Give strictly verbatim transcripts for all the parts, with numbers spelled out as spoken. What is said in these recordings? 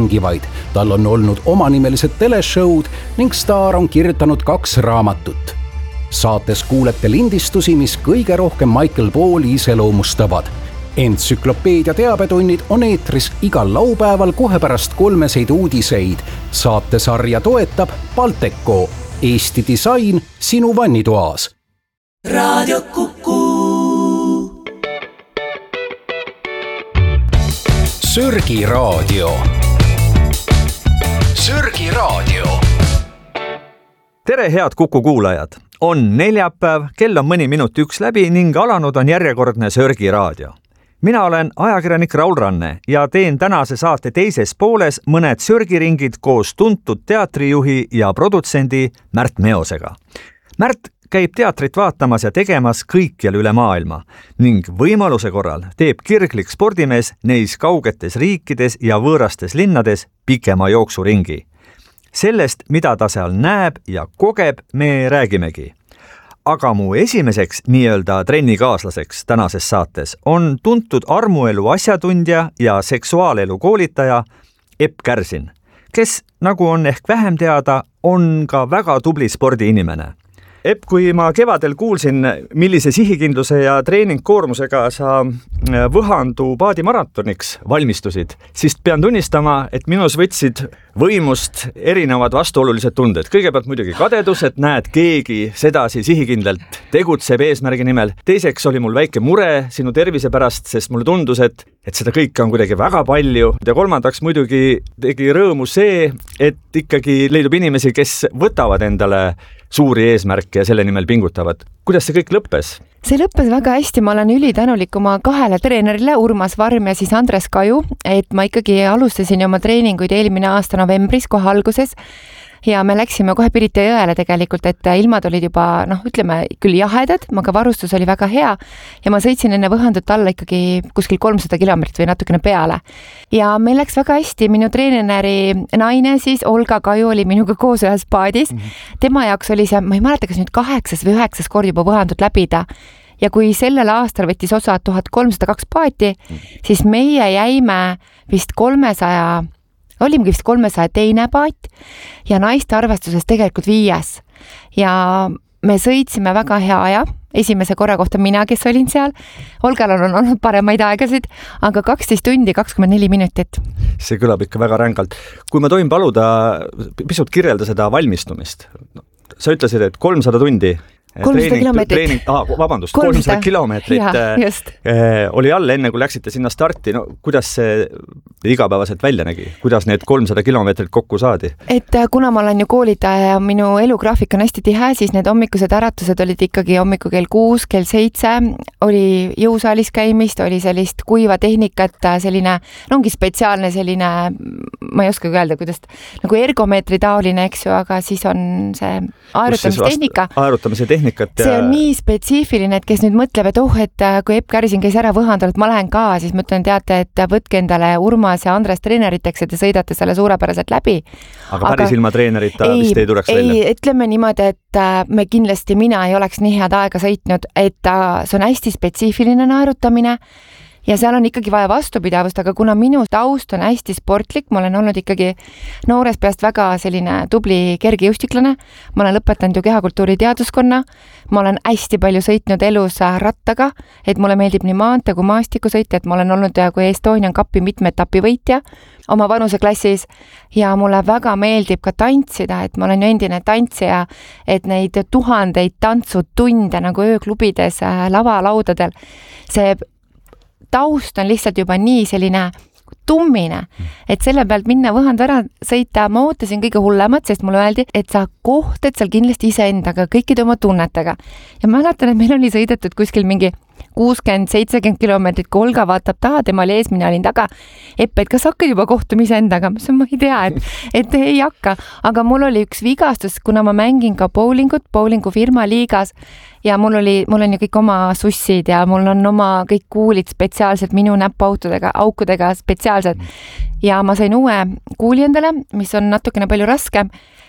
mängivaid. Tal on olnud omanimelised teleshow'd ning staar on kirjutanud kaks raamatut. Saates kuulete lindistusi, mis kõige rohkem Michael Balli iseloomustavad. Entsüklopeedia teabetunnid on eetris igal laupäeval kohe pärast kolmeseid uudiseid. Saatesarja toetab Balteco, Eesti disain sinu vannitoas. Raadio Kuku. Sörgi raadio. Sörgi raadio. Tere, head Kuku kuulajad! On neljapäev, kell on mõni minut üks läbi ning alanud on järjekordne Sörgi raadio. Mina olen ajakirjanik Raul Ranne ja teen tänase saate teises pooles mõned sörgiringid koos tuntud teatrijuhi ja produtsendi Märt Meosega. Märt käib teatrit vaatamas ja tegemas kõikjal üle maailma ning võimaluse korral teeb kirglik spordimees neis kaugetes riikides ja võõrastes linnades pikema jooksuringi. Sellest, mida ta seal näeb ja kogeb, me räägimegi. Aga mu esimeseks nii-öelda trennikaaslaseks tänases saates on tuntud armuelu asjatundja ja seksuaalelu koolitaja Epp Kärsin, kes, nagu on ehk vähem teada, on ka väga tubli spordiinimene. Epp, kui ma kevadel kuulsin, millise sihikindluse ja treeningkoormusega sa Võhandu paadimaratoniks valmistusid, siis pean tunnistama, et minus võtsid võimust erinevad vastuolulised tunded. Kõigepealt muidugi kadedus, et näed, keegi sedasi sihikindlalt tegutseb eesmärgi nimel. Teiseks oli mul väike mure sinu tervise pärast, sest mulle tundus, et, et seda kõike on kuidagi väga palju. Ja kolmandaks muidugi tegi rõõmu see, et ikkagi leidub inimesi, kes võtavad endale suuri eesmärke ja selle nimel pingutavad. Kuidas see kõik lõppes? See lõppes väga hästi, ma olen ülitänulik oma kahele treenerile, Urmas Varm ja siis Andres Kaju, et ma ikkagi alustasin oma treeninguid eelmine aasta novembris kohe alguses ja me läksime kohe Pirita jõele tegelikult, et ilmad olid juba, noh, ütleme küll jahedad, aga varustus oli väga hea ja ma sõitsin enne Võhandut alla ikkagi kuskil kolmsada kilomeetrit või natukene peale. Ja meil läks väga hästi, minu treeneri naine siis, Olga Kaju, oli minuga koos ühes paadis. Mm-hmm. Tema jaoks oli see, ma ei mäleta, kas nüüd kaheksas või üheksas kord juba Võhandut läbida. Ja kui sellel aastal võttis osa tuhat kolmsada kaks paati, siis meie jäime vist kolmesaja, olimegi vist kolmesaja teine paat ja naiste arvestuses tegelikult viies. Ja me sõitsime väga hea aja, esimese korra kohta mina, kes olin seal. Olgal on olnud paremaid aegasid, aga kaksteist tundi, kakskümmend neli minutit. See kõlab ikka väga rängalt. Kui ma tohin paluda pisut kirjelda seda valmistumist. Sa ütlesid, et kolmsada tundi kolmsada kilomeetrit. Ah, vabandust, kolmsada kilomeetrit äh, oli all enne, kui läksite sinna starti. No, kuidas see igapäevaselt välja nägi? Kuidas need kolmsada kilomeetrit kokku saadi? Et kuna ma olen ju koolitaja ja minu elugraafik on hästi tihe, siis need hommikused äratused olid ikkagi hommiku kell kuus, kell seitse, oli jõusaalis käimist, oli sellist kuiva tehnikat, selline, no ongi spetsiaalne selline, ma ei oska öelda, kuidas, nagu ergomeetri taoline, eks ju, aga siis on see aerutamistehnika. Aerutamise tehnika. Ja... See on nii spetsiifiline, et kes nüüd mõtleb, et oh, et kui Epp Kärsin käis ära Võhandal, et ma lähen ka, siis ma ütlen, teate, et võtke endale Urmas ja Andres treeneriteks, et te sõidate selle suurepäraselt läbi. Aga päris aga... ilma treenerita ei, vist ei tuleks ei, välja? Ei, ütleme niimoodi, et me kindlasti, mina ei oleks nii head aega sõitnud, et see on hästi spetsiifiline naerutamine ja seal on ikkagi vaja vastupidavust, aga kuna minu taust on hästi sportlik, ma olen olnud ikkagi noores peast väga selline tubli kergejõustiklane, ma olen lõpetanud ju kehakultuuri teaduskonna, ma olen hästi palju sõitnud elus rattaga, et mulle meeldib nii maante kui maastiku sõita, et ma olen olnud kui Estonian Cupi mitme etapi võitja oma vanuseklassis ja mulle väga meeldib ka tantsida, et ma olen ju endine tantsija, et neid tuhandeid tantsutunde nagu ööklubides lavalaudadel, see taust on lihtsalt juba nii selline tummine, et selle pealt minna Võhandu ära sõita, ma ootasin kõige hullemat, sest mulle öeldi, et sa kohtad seal kindlasti iseendaga, kõikide oma tunnetega. Ja mäletan, et meil oli sõidetud kuskil mingi kuuskümmend seitsekümmend kilomeetrit, kui Olga vaatab taha, tema oli ees, mina olin taga. Epp, et kas hakkad juba kohtumise endaga? Ma ei tea, et, et ei hakka. Aga mul oli üks vigastus, kuna ma mängin ka bowlingut, bowlingu firma liigas ja mul oli, mul on ju kõik oma sussid ja mul on oma kõik kuulid spetsiaalselt minu näpuautudega, aukudega spetsiaalselt. Ja ma sain uue kuuli endale, mis on natukene palju raskem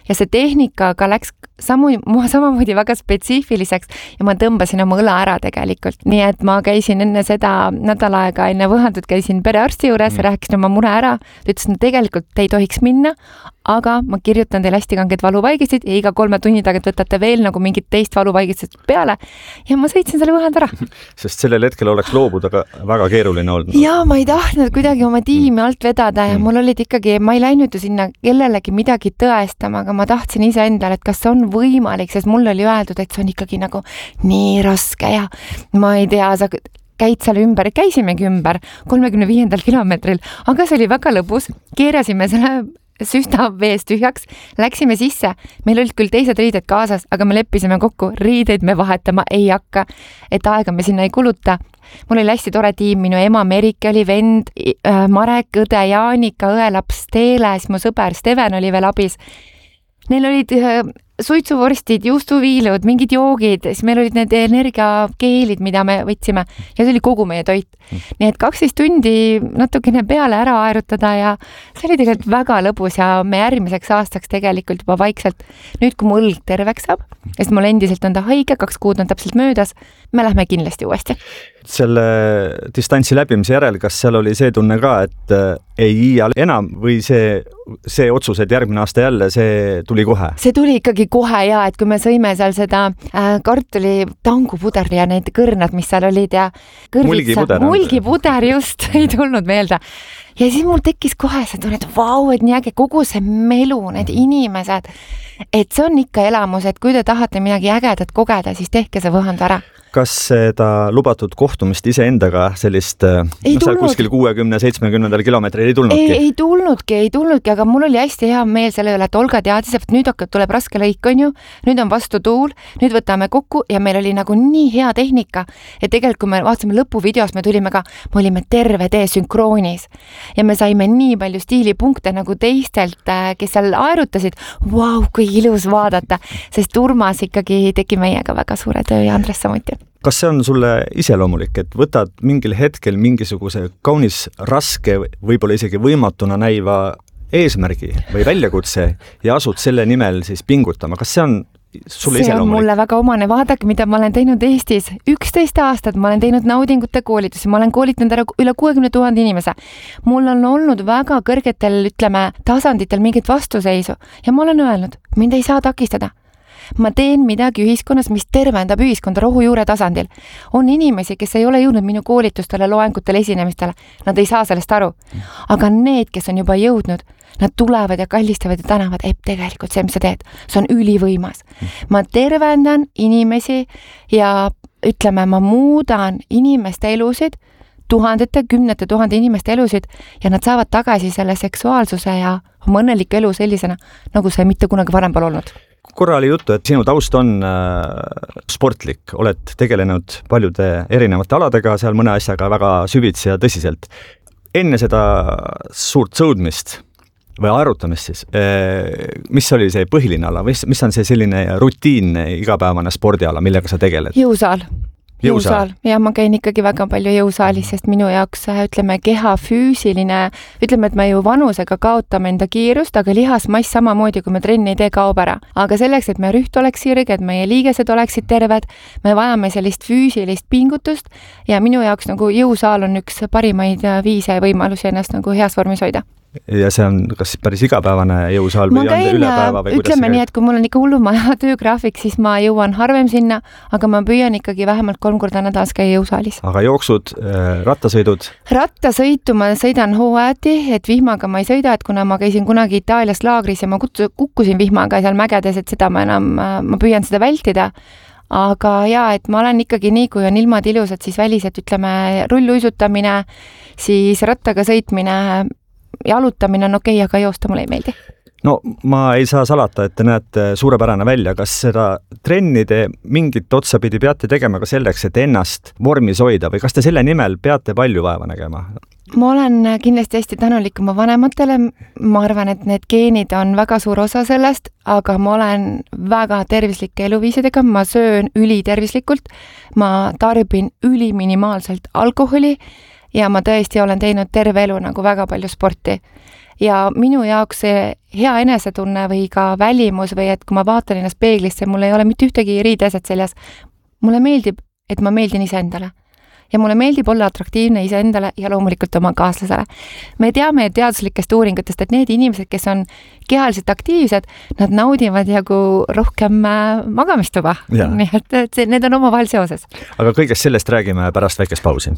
ja see tehnika ka läks samu, samamoodi väga spetsiifiliseks ja ma tõmbasin oma õla ära tegelikult. Nii et ma käisin enne seda nädal aega enne võhandut, käisin perearsti juures mm., rääkisin oma mure ära, ta ütles, et tegelikult te ei tohiks minna, aga ma kirjutan teile hästi kanged valuvaigisid ja iga kolme tunni tagant võtate veel nagu mingit teist valuvaigistust peale ja ma sõitsin selle võhand ära. Sest sellel hetkel oleks loobuda ka väga keeruline olnud. Ja ma ei tahtnud kuidagi oma tiimi alt vedada ja mul olid ikkagi, ma ei läinud ju sinna kellelegi midagi tõestama, aga ma tahtsin ise endale, et kas on võimalik, sest mul oli öeldud, et see on ikkagi nagu nii raske ja ma ei tea, sa käid seal ümber, käisimegi ümber kolmekümne viiendal kilomeetril, aga see oli väga lõbus, keerasime selle süsta vees tühjaks, läksime sisse, meil olid küll teised riided kaasas, aga me leppisime kokku, riideid me vahetama ei hakka, et aega me sinna ei kuluta. Mul oli hästi tore tiim, minu ema Merike oli vend, Marek, õde Jaanika, õelaps Teele, siis mu sõber Steven oli veel abis. Neil olid suitsuvorstid, juustuviilud, mingid joogid, siis meil olid need energiakeelid, mida me võtsime ja see oli kogu meie toit. Nii et kaksteist tundi natukene peale ära aerutada ja see oli tegelikult väga lõbus ja me järgmiseks aastaks tegelikult juba vaikselt, nüüd kui mu õlg terveks saab, sest mul endiselt on ta haige, kaks kuud on täpselt möödas, me lähme kindlasti uuesti. Selle distantsi läbimise järel, kas seal oli see tunne ka, et ei iial enam või see, see otsus, et järgmine aasta jälle, see tuli kohe? See tuli ikkagi kohe ja, et kui me sõime seal seda äh, kartuli tangupuder ja need kõrnad, mis seal olid ja mulgipuder, mulgipuder just ei tulnud meelde. Ja siis mul tekkis kohe see tunne, et vau, et nii äge kogu see melu, need inimesed, et see on ikka elamus, et kui te tahate midagi ägedat kogeda, siis tehke see võhand ära. Kas seda lubatud kohtumist iseendaga sellist ei no, seal kuskil kuuekümne seitsmekümnendal kilomeetril ei tulnudki? Ei, ei tulnudki, ei tulnudki, aga mul oli hästi hea meel selle üle, et Olga teadis, et nüüd hakkab, tuleb raske lõik, on ju, nüüd on vastu tuul, nüüd võtame kokku ja meil oli nagu nii hea tehnika, et tegelikult kui me vaatasime lõpuvideos, me tulime ka, me olime terve tee sünkroonis ja me saime nii palju stiilipunkte nagu teistelt, kes seal aerutasid, vau, kui ilus vaadata, sest Urmas ikkagi tegi meiega väga suure töö ja Andres samuti. Kas see on sulle iseloomulik, et võtad mingil hetkel mingisuguse kaunis raske, võib-olla isegi võimatuna näiva eesmärgi või väljakutse ja asud selle nimel siis pingutama? Kas see on sulle see on iseloomulik? Mulle väga omane, vaadake, mida ma olen teinud Eestis. üksteist aastat ma olen teinud naudingute koolitusi, ma olen koolitanud ära üle kuuekümne tuhande inimese. Mul on olnud väga kõrgetel, ütleme, tasanditel mingit vastuseisu ja ma olen öelnud, mind ei saa takistada. Ma teen midagi ühiskonnas, mis tervendab ühiskonda rohujuure tasandil. On inimesi, kes ei ole jõudnud minu koolitustele, loengutele, esinemistele. Nad ei saa sellest aru. Aga need, kes on juba jõudnud, nad tulevad ja kallistavad ja tänavad, et tegelikult see, mis sa teed, see on ülivõimas. Ma tervendan inimesi ja ütleme, ma muudan inimeste elusid, tuhandete, kümnete tuhande inimeste elusid ja nad saavad tagasi selle seksuaalsuse ja oma õnneliku elu sellisena, nagu see mitte kunagi varem pole olnud. Korra oli juttu, et sinu taust on äh, sportlik, oled tegelenud paljude erinevate aladega, seal mõne asjaga väga süvitsi ja tõsiselt. Enne seda suurt sõudmist või aerutamist siis, äh, mis oli see põhiline ala, mis, mis on see selline rutiinne igapäevane spordiala, millega sa tegeled? Jõusaal. Jõusaal. Ja ma käin ikkagi väga palju jõusaalis, sest minu jaoks, ütleme, keha füüsiline, ütleme, et me ju vanusega kaotame enda kiirust, aga lihasmass samamoodi, kui me trenni ei tee, kaob ära. Aga selleks, et meie rüht oleks sirge, et meie liigesed oleksid terved, me vajame sellist füüsilist pingutust ja minu jaoks nagu jõusaal on üks parimaid viise ja võimalusi ennast nagu heas vormis hoida. Ja see on kas päris igapäevane jõusaal või on üle päeva või kuidas ütleme nii, et kui mul on ikka hullumaja töögraafik, siis ma jõuan harvem sinna, aga ma püüan ikkagi vähemalt kolm korda nädalas käia jõusaalis. Aga jooksud, rattasõidud? Rattasõitu ma sõidan hooajati, et vihmaga ma ei sõida, et kuna ma käisin kunagi Itaalias laagris ja ma kukkusin vihmaga seal mägedes, et seda ma enam, ma püüan seda vältida. Aga jaa, et ma olen ikkagi nii, kui on ilmad ilusad, siis väliselt ütleme rulluisutamine, siis rattaga sõitmine, jalutamine on okei, aga joosta mulle ei meeldi. No ma ei saa salata, et te näete suurepärane välja. Kas seda trennide mingit otsapidi peate tegema ka selleks, et ennast vormis hoida või kas te selle nimel peate palju vaeva nägema? Ma olen kindlasti hästi tänulik oma vanematele. Ma arvan, et need geenid on väga suur osa sellest, aga ma olen väga tervislike eluviisidega. Ma söön ülitervislikult. Ma tarbin üliminimaalselt alkoholi ja ma tõesti olen teinud terve elu nagu väga palju sporti. ja minu jaoks see hea enesetunne või ka välimus või et kui ma vaatan ennast peeglisse, mul ei ole mitte ühtegi riideeset seljas. Mulle meeldib, et ma meeldin iseendale. Ja mulle meeldib olla atraktiivne iseendale ja loomulikult oma kaaslasele. Me teame teaduslikest uuringutest, et need inimesed, kes on kehaliselt aktiivsed, nad naudivad jagu rohkem magamistuba. Nii et, et see, need on omavahel seoses. Aga kõigest sellest räägime pärast väikest pausi.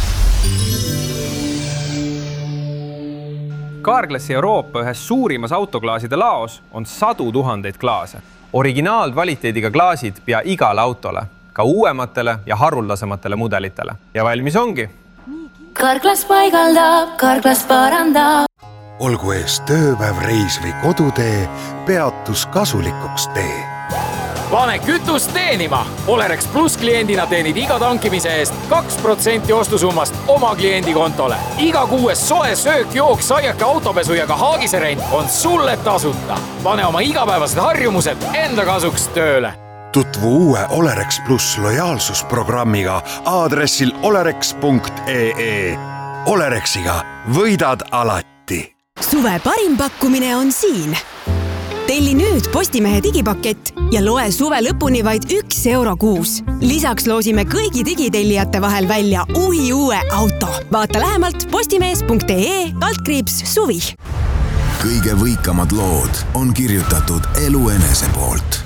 Carglassi Euroopa ühes suurimas autoklaaside laos on sadu tuhandeid klaase. Originaalkvaliteediga klaasid pea igale autole, ka uuematele ja haruldasematele mudelitele. Ja valmis ongi. Carglass paigaldab, Carglass parandab. Olgu ees tööpäev, reis või kodutee, peatus kasulikuks tee. Pane kütust teenima! Olerex Plus kliendina teenid iga tankimise eest kaks protsenti ostusummast oma kliendi kontole. Iga kuues soe söök, jook, saiake, autopesu ja ka haagiserent on sulle tasuta. Pane oma igapäevased harjumused enda kasuks tööle. Tutvu uue Olerex Plus lojaalsusprogrammiga aadressil olerex punkt ee. Olerexiga võidad alati. Suve parim pakkumine on siin. Telli nüüd Postimehe digipakett ja loe suve lõpuni vaid üks euro kuus. Lisaks loosime kõigi digitellijate vahel välja uhi uue auto. Vaata lähemalt postimees punkt ee kaldkriips suvi. Kõige võikamad lood on kirjutatud Elu Enese poolt.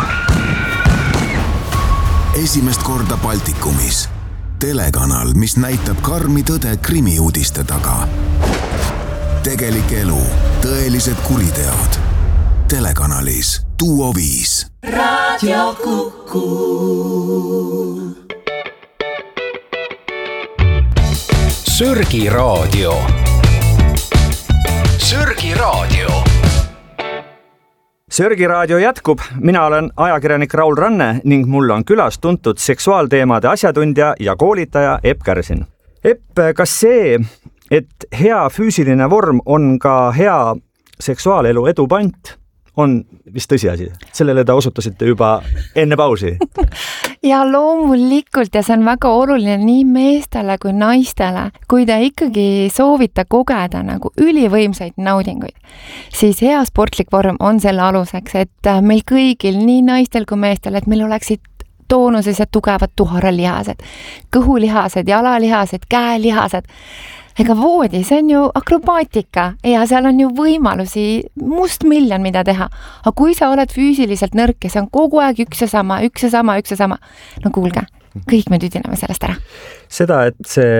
Esimest korda Baltikumis. Telekanal, mis näitab karmi tõde krimiuudiste taga. Tegelik elu, tõelised kuriteod. Telekanalis Duo viis. Radio Kuku. Sörgi raadio. Sörgi raadio. Sörgi raadio jätkub, mina olen ajakirjanik Raul Ranne ning mul on külas tuntud seksuaalteemade asjatundja ja koolitaja Epp Kärsin. Epp, kas see, et hea füüsiline vorm on ka hea seksuaalelu edu pant, on vist tõsiasi? Sellele te osutasite juba enne pausi. Ja loomulikult ja see on väga oluline nii meestele kui naistele. Kui te ikkagi soovite kogeda nagu ülivõimsaid naudinguid, siis hea sportlik vorm on selle aluseks, et meil kõigil, nii naistel kui meestel, et meil oleksid toonuses ja tugevad tuharalihased, kõhulihased, jalalihased, käelihased. Ega voodi, see on ju akrobaatika ja seal on ju võimalusi must miljon, mida teha. Aga kui sa oled füüsiliselt nõrk ja see on kogu aeg üks ja sama, üks ja sama, üks ja sama, no kuulge, kõik me tüdineme sellest ära. Seda, et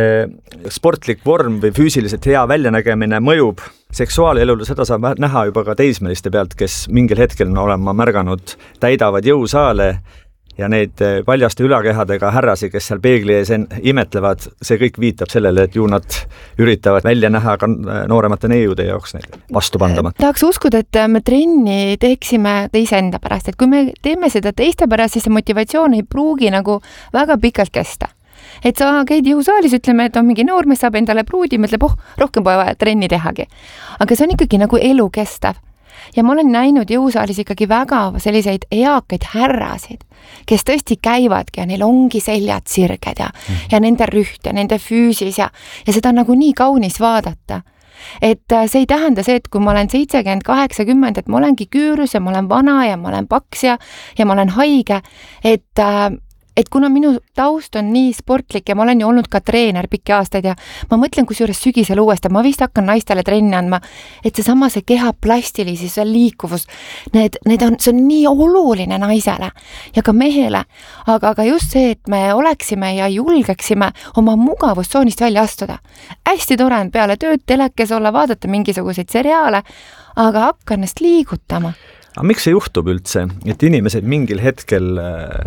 see sportlik vorm või füüsiliselt hea väljanägemine mõjub seksuaalelule, seda saab näha juba ka teismeliste pealt, kes mingil hetkel olen ma märganud, täidavad jõusaale ja neid paljaste ülakehadega härrasi, kes seal peegli ees imetlevad, see kõik viitab sellele, et ju nad üritavad välja näha ka nooremate neiude jaoks neid vastu pandama. Tahaks uskuda, et me trenni teeksime teise enda pärast, et kui me teeme seda teiste pärast, siis see motivatsioon ei pruugi nagu väga pikalt kesta. Et sa käid jõusaalis, ütleme, et on mingi noormees saab endale pruudi, mõtleb, oh, rohkem pole vaja trenni tehagi. Aga see on ikkagi nagu elu kestav. Ja ma olen näinud jõusaalis ikkagi väga selliseid eakaid härrasid, kes tõesti käivadki ja neil ongi seljad sirged ja, mm. ja nende rüht ja nende füüsis ja, ja seda on nagu nii kaunis vaadata. Et see ei tähenda see, et kui ma olen seitsekümmend, kaheksakümmend, et ma olengi küürus ja ma olen vana ja ma olen paks ja, ja ma olen haige, et et kuna minu taust on nii sportlik ja ma olen ju olnud ka treener pikki aastaid ja ma mõtlen kusjuures sügisel uuesti, ma vist hakkan naistele trenni andma, et see sama see keha plastilisus, see liikuvus, need, need on, see on nii oluline naisele ja ka mehele, aga, aga just see, et me oleksime ja julgeksime oma mugavustsoonist välja astuda. Hästi tore on peale tööd telekes olla, vaadata mingisuguseid seriaale, aga hakka ennast liigutama. Aga miks see juhtub üldse, et inimesed mingil hetkel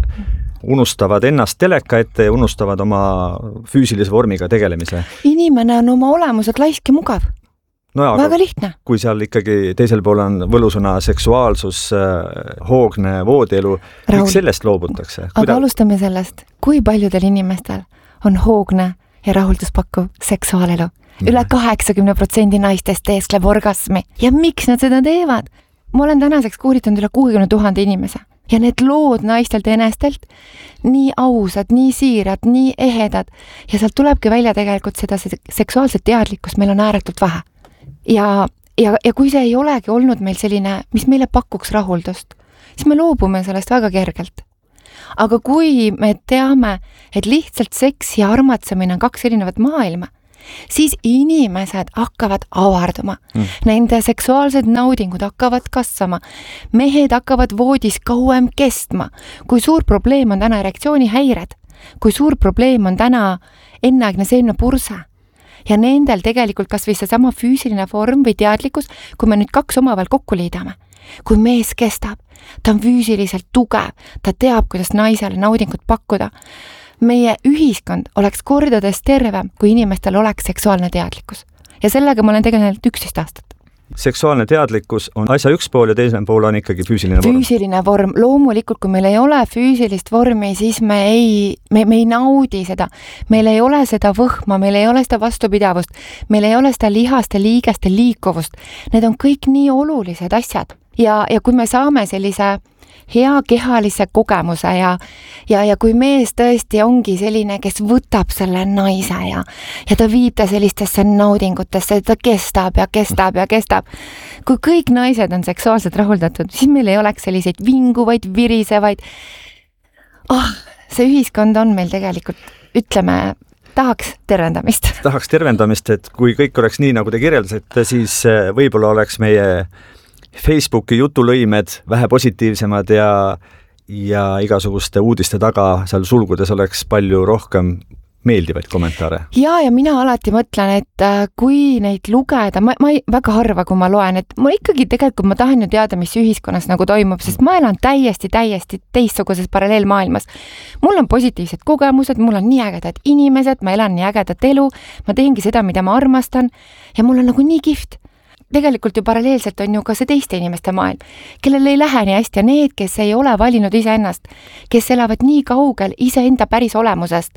unustavad ennast teleka ette ja unustavad oma füüsilise vormiga tegelemise? Inimene on oma olemuselt laisk ja mugav. No, väga lihtne. Kui seal ikkagi teisel pool on võlusõna seksuaalsus, hoogne voodielu, miks sellest loobutakse? Aga Kuida... alustame sellest, kui paljudel inimestel on hoogne ja rahulduspakkuv seksuaalelu. Üle kaheksakümmend protsenti naistest teeskleb orgasmi. Ja miks nad seda teevad? Ma olen tänaseks kuulitanud üle kuuekümne tuhande inimese. Ja need lood naistelt enestelt nii ausad, nii siirad, nii ehedad ja sealt tulebki välja tegelikult seda seksuaalset teadlikkust, meil on ääretult vähe. Ja ja, ja kui see ei olegi olnud meil selline, mis meile pakuks rahuldust, siis me loobume sellest väga kergelt. Aga kui me teame, et lihtsalt seks ja armatsemine on kaks erinevat maailma, siis inimesed hakkavad avarduma. Mm. Nende seksuaalsed naudingud hakkavad kasvama. Mehed hakkavad voodis kauem kestma. Kui suur probleem on täna erektsioonihäired, kui suur probleem on täna enneaegne seemnepurse. Ja nendel tegelikult kas või see sama füüsiline vorm või teadlikkus, kui me nüüd kaks omavahel kokku liidame. Kui mees kestab, ta on füüsiliselt tugev, ta teab, kuidas naisele naudingut pakkuda. Meie ühiskond oleks kordades tervem, kui inimestel oleks seksuaalne teadlikkus. Ja sellega ma olen tegelenud üksteist aastat. Seksuaalne teadlikkus on asja üks pool ja teisel pool on ikkagi füüsiline vorm. Füüsiline vorm. Loomulikult, kui meil ei ole füüsilist vormi, siis me ei, me, me ei naudi seda. Meil ei ole seda võhma, meil ei ole seda vastupidavust, meil ei ole seda lihaste, liigeste liikuvust. Need on kõik nii olulised asjad. Ja, ja kui me saame sellise hea kehalise kogemuse ja, ja, ja kui mees tõesti ongi selline, kes võtab selle naise ja, ja ta viib ta sellistesse naudingutesse, ta kestab ja kestab ja kestab. Kui kõik naised on seksuaalselt rahuldatud, siis meil ei oleks selliseid vinguvaid, virisevaid. Oh, see ühiskond on meil tegelikult, ütleme, tahaks tervendamist. Tahaks tervendamist, et kui kõik oleks nii, nagu te kirjeldasite, siis võib-olla oleks meie Facebooki jutulõimed vähe positiivsemad ja, ja igasuguste uudiste taga seal sulgudes oleks palju rohkem meeldivaid kommentaare. Ja, ja mina alati mõtlen, et kui neid lugeda, ma, ma ei, väga harva, kui ma loen, et ma ikkagi tegelikult ma tahan ju teada, mis ühiskonnas nagu toimub, sest ma elan täiesti, täiesti teistsuguses paralleelmaailmas. Mul on positiivsed kogemused, mul on nii ägedad inimesed, ma elan nii ägedat elu, ma teengi seda, mida ma armastan ja mul on nagu nii kihvt. Tegelikult ju paralleelselt on ju ka see teiste inimeste maailm, kellel ei lähe nii hästi ja need, kes ei ole valinud iseennast, kes elavad nii kaugel iseenda päris olemusest,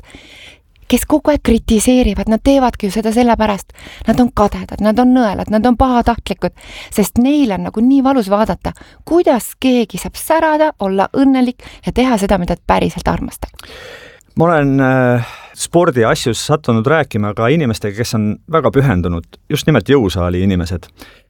kes kogu aeg kritiseerivad, nad teevadki ju seda sellepärast. Nad on kadedad, nad on nõelad, nad on pahatahtlikud, sest neil on nagu nii valus vaadata, kuidas keegi saab särada, olla õnnelik ja teha seda, mida päriselt armastab. Ma olen äh, spordi asjus sattunud rääkima ka inimestega, kes on väga pühendunud, just nimelt jõusaali inimesed.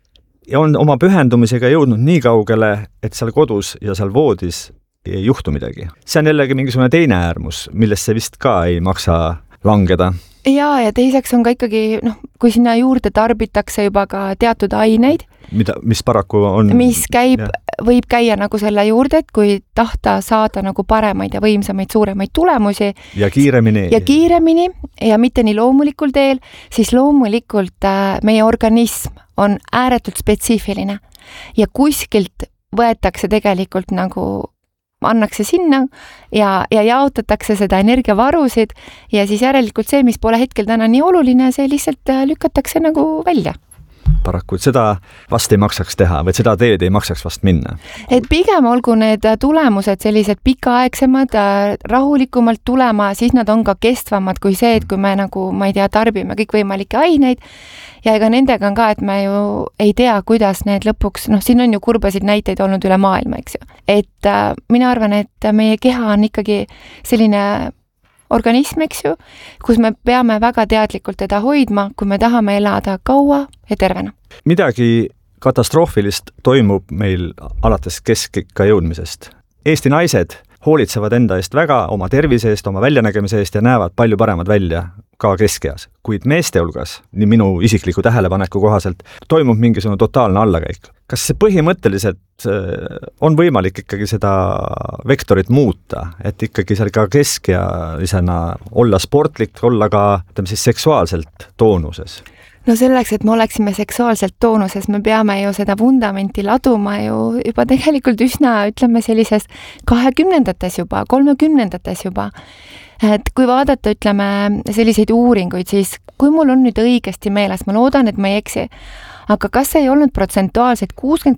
Ja on oma pühendumisega jõudnud nii kaugele, et seal kodus ja seal voodis ei juhtu midagi. See on jällegi mingisugune teine äärmus, millest see vist ka ei maksa langeda. Ja, ja teiseks on ka ikkagi, noh, kui sinna juurde tarbitakse juba ka teatud aineid, mida, mis paraku on... Mis käib, ja. Võib käia nagu selle juurde, et kui tahta saada nagu paremaid ja võimsamaid, suuremaid tulemusi. Ja kiiremini. Ja kiiremini ja mitte nii loomulikul teel, siis loomulikult äh, meie organism on ääretult spetsiifiline ja kuskilt võetakse tegelikult nagu annakse sinna ja, ja jaotatakse seda energiavarusid ja siis järelikult see, mis pole hetkel täna nii oluline, see lihtsalt lükatakse nagu välja. Paraku, et seda vast ei maksaks teha või seda teed ei maksaks vast minna. Et pigem olgu need tulemused sellised pikaaegsemad, rahulikumalt tulema, siis nad on ka kestvamad kui see, et kui me nagu, ma ei tea, tarbime kõikvõimalikke aineid ja ega nendega on ka, et me ju ei tea, kuidas need lõpuks, noh, siin on ju kurbasid näiteid olnud üle maailma, eks ju. Et äh, mina arvan, et meie keha on ikkagi selline organism, eks ju, kus me peame väga teadlikult teda hoidma, kui me tahame elada kaua ja tervena. Midagi katastroofilist toimub meil alates keskikka jõudmisest. Eesti naised hoolitsevad enda eest väga, oma tervise eest, oma väljanägemise eest ja näevad palju paremad välja ka keskeas. Kuid meeste hulgas, nii minu isikliku tähelepaneku kohaselt, toimub mingisugune totaalne allakäik. Kas see põhimõtteliselt on võimalik ikkagi seda vektorit muuta, et ikkagi seal ka keskealisena olla sportlik, olla ka siis seksuaalselt toonuses? No selleks, et me oleksime seksuaalselt toonuses, me peame ju seda vundamenti laduma ju juba tegelikult üsna, ütleme sellises kahekümnendates juba, kolmekümnendates juba. Et kui vaadata, ütleme, selliseid uuringuid, siis kui mul on nüüd õigesti meeles, ma loodan, et ma ei eksi, aga kas ei olnud protsentuaalselt kuuskümmend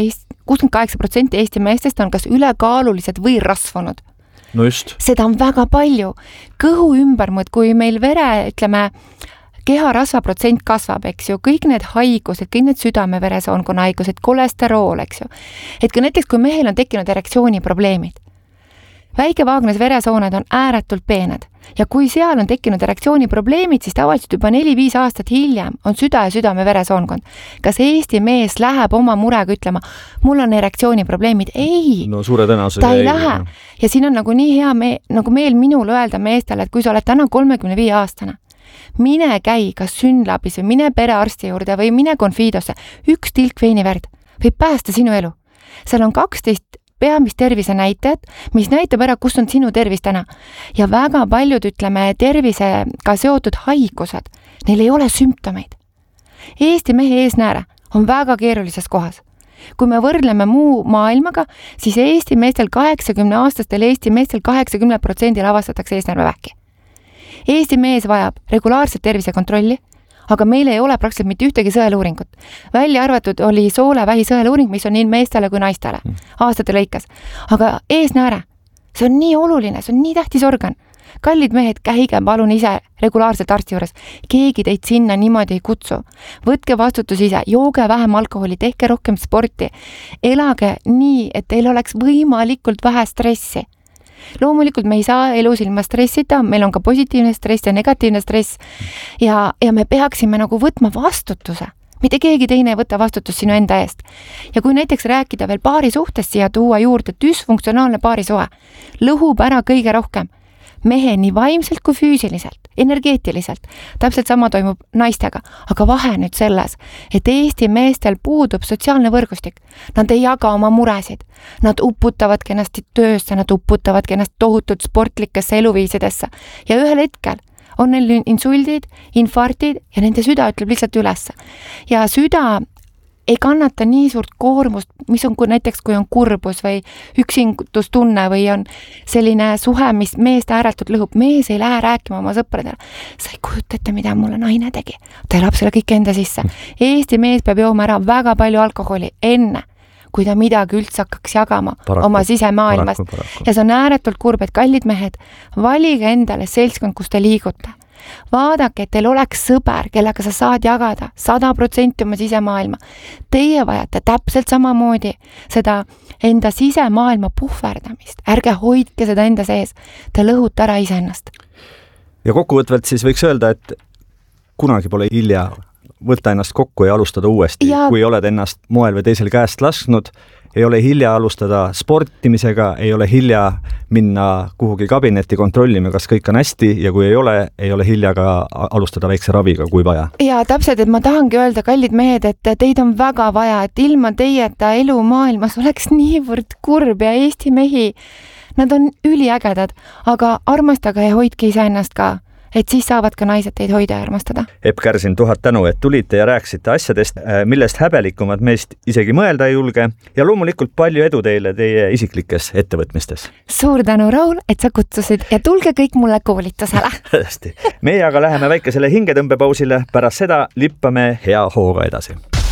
kaheksa protsenti Eesti meestest on kas ülekaalulised või rasvunud? No just. Seda on väga palju. Kõhu ümbermõõt, kui meil vere, ütleme, keharasva protsent kasvab, eks ju, kõik need haigused, kõik need südame-veresoonkonna haigused, kolesterool, eks ju. Et ka näiteks, kui mehel on tekkinud erektsiooni probleemid, väikevaagnes veresooned on ääretult peened. ja kui seal on tekkinud erektsiooni probleemid, siis tavaliselt juba neli-viis aastat hiljem on süda ja südame-veresoonkond. Kas Eesti mees läheb oma murega ütlema, mul on erektsiooni probleemid? Ei, no suure tõenäosusega ta ei, ei lähe. Ja siin on nagu nii hea me, nagu meel minul öelda meestele, et kui sa oled täna kolmekümne viie aastane, mine käi kas Synlabis või mine perearsti juurde või mine Confidosse, üks tilk veiniverd võib päästa sinu elu. Seal on kaksteist peamist tervise näitajad, mis näitab ära, kus on sinu tervis täna. Ja väga paljud, ütleme, tervisega seotud haigused, neil ei ole sümptomeid. Eesti mehe eesnääre on väga keerulises kohas. Kui me võrdleme muu maailmaga, siis Eesti meestel kaheksakümne aastastel Eesti meestel kaheksakümne protsendil avastatakse eesnärvevähki. Eesti mees vajab regulaarset tervisekontrolli, aga meil ei ole praktiliselt mitte ühtegi sõeluuringut. Välja arvatud oli soolevähi sõeluuring, mis on nii meestele kui naistele aastate lõikas. Aga eesnääre, see on nii oluline, see on nii tähtis organ. Kallid mehed, käige palun ise regulaarselt arsti juures. Keegi teid sinna niimoodi ei kutsu. Võtke vastutus ise, jooge vähem alkoholi, tehke rohkem sporti. Elage nii, et teil oleks võimalikult vähe stressi. Loomulikult me ei saa elus ilma stressita, meil on ka positiivne stress ja negatiivne stress ja, ja me peaksime nagu võtma vastutuse. Mitte keegi teine ei võta vastutust sinu enda eest. Ja kui näiteks rääkida veel paari suhtest siia tuua juurde, düsfunktsionaalne paarisuhe lõhub ära kõige rohkem mehe nii vaimselt kui füüsiliselt, energeetiliselt. Täpselt sama toimub naistega, aga vahe nüüd selles, et Eesti meestel puudub sotsiaalne võrgustik. Nad ei jaga oma muresid. Nad uputavad ennast töösse, nad uputavad ennast tohutult sportlikesse eluviisidesse ja ühel hetkel on neil insuldid, infarktid ja nende süda ütleb lihtsalt üles. Ja süda ei kannata nii suurt koormust, mis on kui näiteks, kui on kurbus või üksingutustunne või on selline suhe, mis meest ääretult lõhub. Mees ei lähe rääkima oma sõpradele. Sa ei kujutate, mida mulle naine tegi. Ta elab selle kõik enda sisse. Eesti mees peab jooma ära väga palju alkoholi enne, kui ta midagi üldse hakkaks jagama paraku, oma sisemaailmast. Paraku, paraku. Ja see on ääretult kurb, et kallid mehed, valige endale seltskond, kus te liigute. Vaadake, et teil oleks sõber, kellega sa saad jagada sada protsenti oma sisemaailma. Teie vajate täpselt samamoodi seda enda sisemaailma puhverdamist. Ärge hoidke seda enda sees. Te lõhute ära iseennast. Ja kokkuvõtvalt siis võiks öelda, et kunagi pole hilja võtta ennast kokku ja alustada uuesti. Ja... Kui oled ennast moel või teisel käest lasknud, ei ole hilja alustada sportimisega, ei ole hilja minna kuhugi kabinetti kontrollima, kas kõik on hästi ja kui ei ole, ei ole hilja ka alustada väikse raviga, kui vaja. Ja täpselt, et ma tahangi öelda, kallid mehed, et teid on väga vaja, et ilma teieta elu maailmas oleks niivõrd kurb ja Eesti mehi, nad on üliägedad, aga armastage ja hoidke ise ennast ka. Et siis saavad ka naised teid hoida ja armastada. Epp Kärsin, tuhat tänu, et tulite ja rääksite asjadest, millest häbelikumad meist isegi mõelda ei julge ja loomulikult palju edu teile teie isiklikes ettevõtmistes. Suur tänu, Raul, et sa kutsusid ja tulge kõik mulle koolitusele. Hästi. Meie aga läheme väikesele hingetõmbepausile, pärast seda lippame hea hooga edasi.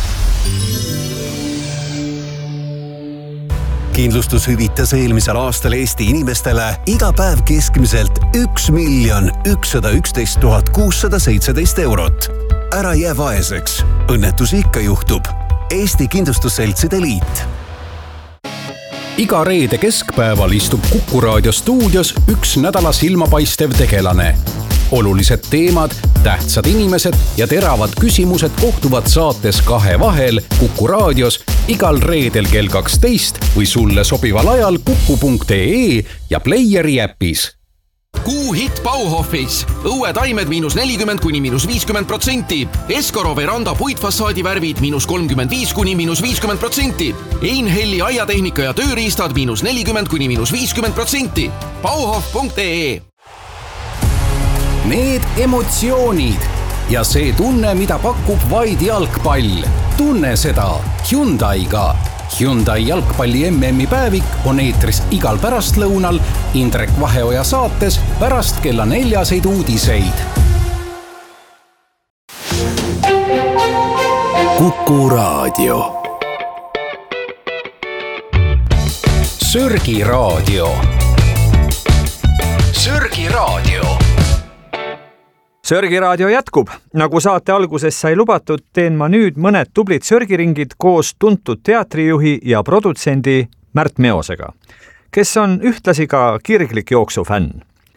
Kindlustus hüvitas eelmisel aastal Eesti inimestele iga päev keskmiselt üks miljon ükssada üksteist tuhat kuussada seitseteist eurot. Ära jää vaeseks. Õnnetusi ikka juhtub. Eesti Kindlustusseltside Liit. Iga reede keskpäeval istub Kuku Raadio stuudios üks nädala silmapaistev tegelane. Olulised teemad, tähtsad inimesed ja teravad küsimused kohtuvad saates Kahe vahel Kuku Raadios igal reedel kell kaksteist või sulle sobival ajal kuku punkt ee ja Playeri äpis. Kuu hitt Bauhofis. Õue taimed miinus nelikümmend kuni miinus viiskümmend protsenti. Eskoro veranda puitfassaadi värvid miinus kolmkümmend viis kuni miinus viiskümmend protsenti. Einhelli aiatehnika ja tööriistad miinus nelikümmend kuni miinus viiskümmend protsenti. Bauhof punkt ee. Need emotsioonid ja see tunne, mida pakub vaid jalgpall. Tunne seda Hyundai'ga. Hyundai jalgpalli M M-i päevik on eetris igal pärastlõunal Indrek Vaheoja saates pärast kella neljaseid uudiseid. Kuku Raadio. Sörgi Raadio. Sörgi Raadio. Sörgi Raadio jätkub. Nagu saate alguses sai lubatud, teen ma nüüd mõned tublid sörgiringid koos tuntud teatrijuhi ja produtsendi Märt Meosega, kes on ühtlasi ka kirglik jooksufänn.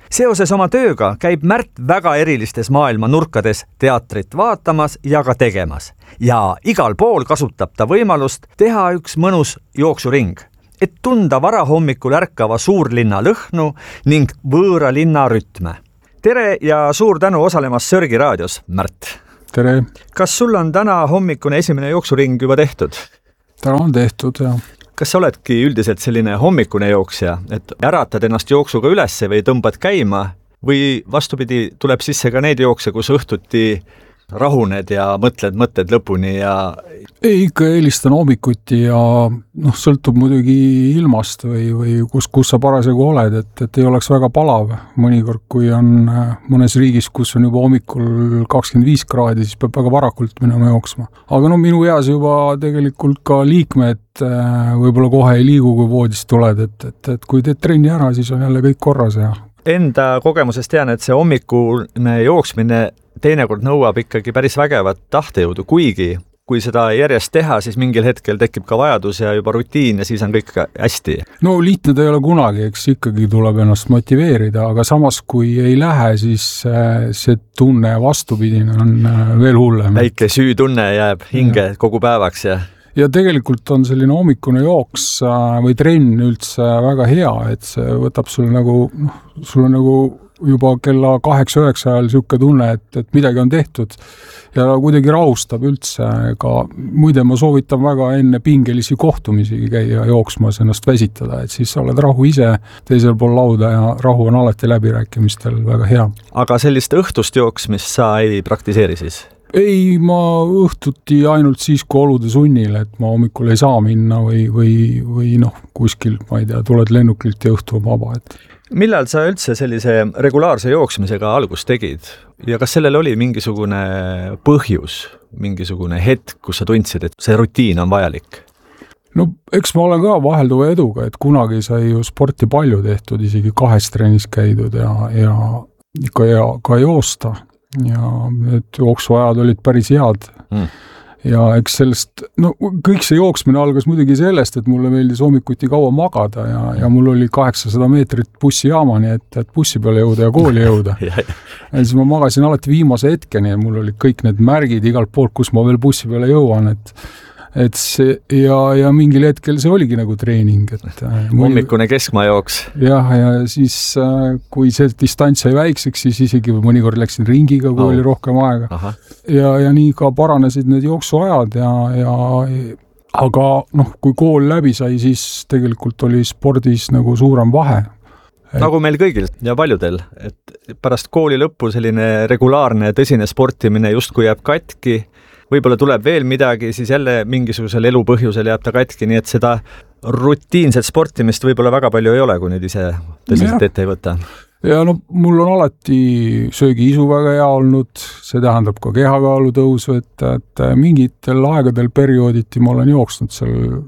seoses oma tööga käib Märt väga erilistes maailma nurkades teatrit vaatamas ja ka tegemas. Ja igal pool kasutab ta võimalust teha üks mõnus jooksuring, et tunda varahommikul ärkava suurlinna lõhnu ning võõra linna rütme. Tere ja suur tänu osalemas Sörgi raadios, Märt. Tere. Kas sul on täna hommikune esimene jooksuring juba tehtud? Täna on tehtud, jah. Kas sa oledki üldiselt selline hommikune jooksja, et äratad ennast jooksuga ülesse või tõmbad käima või vastupidi tuleb sisse ka neid jookse, kus õhtuti rahuned ja mõtled mõtted lõpuni ja... Ei, ikka eelistan hommikuti ja noh, sõltub muidugi ilmast või, või kus, kus sa parasjagu oled, et, et ei oleks väga palav. Mõnikord, kui on mõnes riigis, kus on juba hommikul kakskümmend viis kraadi, siis peab väga varakult minema jooksma. Aga no minu eas juba tegelikult ka liikmed võib-olla kohe ei liigu, kui voodist tuled, et, et, et kui teed trenni ära, siis on jälle kõik korras ja... Enda kogemusest tean, et see hommikune jooksmine teinekord nõuab ikkagi päris vägevat tahtejõudu, kuigi kui seda järjest teha, siis mingil hetkel tekib ka vajadus ja juba rutiin ja siis on kõik hästi. No lihtne ta ei ole kunagi, eks ikkagi tuleb ennast motiveerida, aga samas kui ei lähe, siis see tunne vastupidine on veel hullem. Väike süütunne jääb hinge ja. Kogu päevaks ja... Ja tegelikult on selline hommikune jooks või trenn üldse väga hea, et see võtab sul nagu, noh, sul on nagu juba kella kaheksa üheksa ajal siuke tunne, et, et midagi on tehtud ja kuidagi rahustab üldse. Ka, muide, ma soovitan väga enne pingelisi kohtumisi käia jooksmas ennast väsitada, et siis oled rahu ise teisel pool lauda ja rahu on alati läbirääkimistel väga hea. Aga sellist õhtust jooksmist sa ei praktiseeri siis? Ei, ma õhtuti ainult siis, kui olude sunnil, et ma hommikul ei saa minna või, või, või noh, kuskil, ma ei tea, tuled lennukilt ja õhtu on vaba. Et... Millal sa üldse sellise regulaarse jooksmisega algust tegid? Ja kas sellel oli mingisugune põhjus, mingisugune hetk, kus sa tundsid, et see rutiin on vajalik? No eks ma olen ka vahelduva eduga, et kunagi sai ju sporti palju tehtud, isegi kahes trennis käidud ja, ja ikka ja, ka joosta. Ja need jooksuajad olid päris head mm. ja eks sellest, no kõik see jooksmine algas muidugi sellest, et mulle meeldis hommikuti kaua magada ja, ja mul oli kaheksasada meetrit bussijaamani, et, et bussi peale jõuda ja kooli jõuda ja siis ma magasin alati viimase hetkeni ja mul olid kõik need märgid igalt poolt, kus ma veel bussi peale jõuan, et et see ja, ja mingil hetkel see oligi nagu treening, et hommikune keskmajooks. Jah, ja siis kui see distants sai väikseks, siis isegi mõnikord läksin ringiga, kui oh. oli rohkem aega. Aha. Ja, ja nii ka paranesid need jooksuajad ja, ja aga noh, kui kool läbi sai, siis tegelikult oli spordis nagu suurem vahe. Et... Nagu meil kõigil ja paljudel, et pärast kooli lõppu selline regulaarne tõsine sportimine justkui jääb katki, võib-olla tuleb veel midagi, siis jälle mingisugusel elupõhjusel jääb ta katki, nii et seda rutiinset sportimist võib-olla väga palju ei ole, kui nüüd ise tõsiselt ette ei võta. Ja no mul on alati söögiisu väga hea olnud, see tähendab ka kehakaalu tõusu, et, et mingitel aegadel periooditi ma olen jooksnud seal,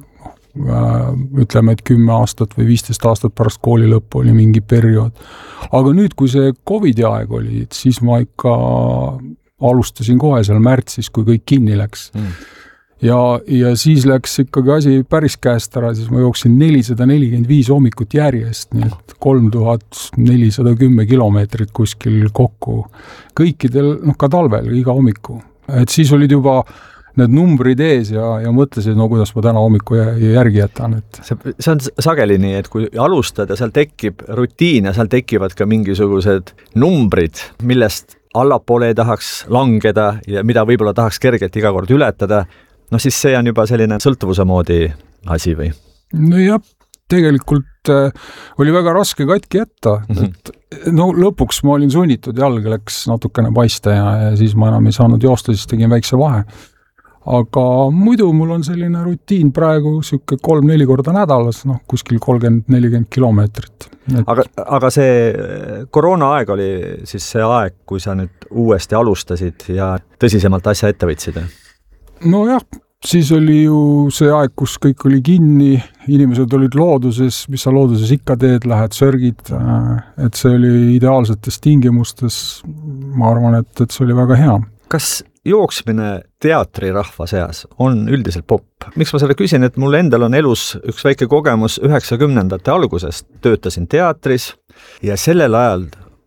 ütleme, et kümme aastat või viisteist aastat pärast kooli lõppu oli mingi periood. Aga nüüd, kui see Covidi aeg oli, siis ma ikka... alustasin kohe seal märtsis, kui kõik kinni läks. Mm. Ja, ja siis läks ikkagi asi päris käest ära, siis ma jooksin nelisada nelikümmend viis hommikut järjest, nii et kolm tuhat nelisada kümme kilomeetrit kuskil kokku. Kõikidel, noh ka talvel, iga hommiku. Et siis olid juba need numbrid ees ja, ja mõtlesid, no kuidas ma täna hommiku järgi jätan. Et... See, see on sageli nii, et kui alustad ja seal tekib rutiin ja seal tekivad ka mingisugused numbrid, millest allapoole ei tahaks langeda ja mida võib-olla tahaks kergelt iga kord ületada, no siis see on juba selline sõltuvuse moodi asi või? No jah, tegelikult äh, oli väga raske katki jätta, mm-hmm. et no lõpuks ma olin sunnitud, jalg läks natukene paista ja, ja siis ma enam ei saanud joosta, siis tegin väikse vahe. Aga muidu mul on selline rutiin praegu siuke kolm-neli korda nädalas, noh kuskil kolmkümmend nelikümmend kilomeetrit. Et... Aga, aga see koroona aeg oli siis see aeg, kui sa nüüd uuesti alustasid ja tõsisemalt asja ette võtsid? No jah, siis oli ju see aeg, kus kõik oli kinni, inimesed olid looduses, mis sa looduses ikka teed, lähed sörgid, et see oli ideaalsetes tingimustes, ma arvan, et, et see oli väga hea. Kas jooksmine teatrirahva seas on üldiselt popp? Miks ma selle küsin, et mul endal on elus üks väike kogemus üheksakümnendate algusest. Töötasin teatris ja sellel ajal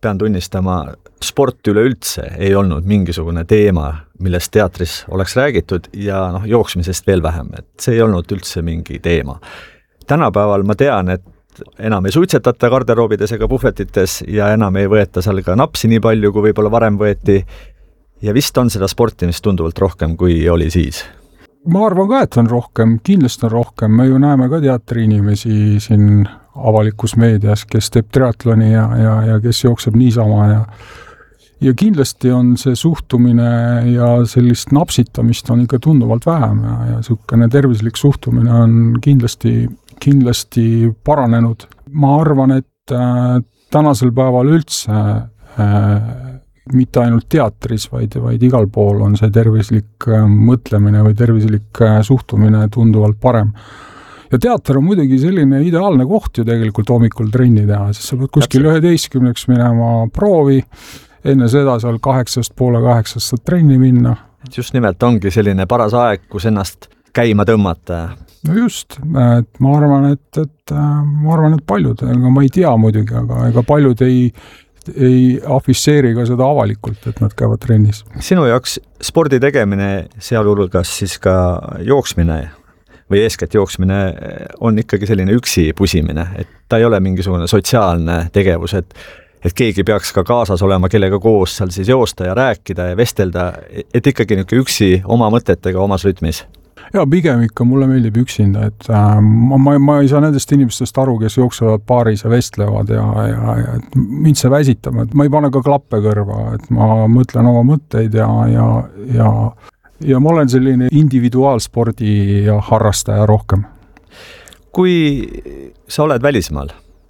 pean tunnistama, sport üleüldse ei olnud mingisugune teema, millest teatris oleks räägitud ja noh, jooksmisest veel vähem, et see ei olnud üldse mingi teema. Tänapäeval ma tean, et enam ei suitsetata garderoobides ega puhvetites ja enam ei võeta seal ka napsi nii palju, kui võib-olla varem võeti. Ja vist on seda sportimist tunduvalt rohkem, kui oli siis. Ma arvan ka, et on rohkem, kindlasti on rohkem. Me ju näeme ka teatriinimesi siin avalikus meedias, kes teeb triatloni ja, ja, ja kes jookseb niisama ja ja kindlasti on see suhtumine ja sellist napsitamist on ikka tunduvalt vähem ja, ja sihukene tervislik suhtumine on kindlasti, kindlasti paranenud. Ma arvan, et äh, tänasel päeval üldse äh, mitte ainult teatris, vaid, vaid igal pool on see tervislik äh, mõtlemine või tervislik äh, suhtumine tunduvalt parem. Ja teater on muidugi selline ideaalne koht ju tegelikult hommikul trenni teha, siis sa pead kuskil üheteistkümneks minema proovi, enne seda seal kaheksast poole kaheksast saad trenni minna. Just nimelt ongi selline paras aeg, kus ennast käima tõmmata. No just, et ma arvan, et, et ma arvan, et paljud, aga ma ei tea muidugi, aga ega paljud ei, ei afisseeri ka seda avalikult, et nad käivad trennis. Sinu jaoks spordi tegemine, sealhulgas siis ka jooksmine või eeskätt jooksmine on ikkagi selline üksi pusimine, et ta ei ole mingisugune sotsiaalne tegevus, et et keegi peaks ka kaasas olema, kellega koos seal siis joosta ja rääkida ja vestelda, et ikkagi niisugune üksi oma mõtetega omas rütmis. Ja pigem ikka mulle meeldib üksinda, et äh, ma, ma, ma ei saa nendest inimestest aru, kes jooksevad paaris ja vestlevad ja, ja, ja et mind see väsitab, et ma ei pane ka klappe kõrva, et ma mõtlen oma mõtteid ja, ja, ja, ja ma olen selline individuaalspordi ja harrastaja rohkem. Kui sa oled välismaal,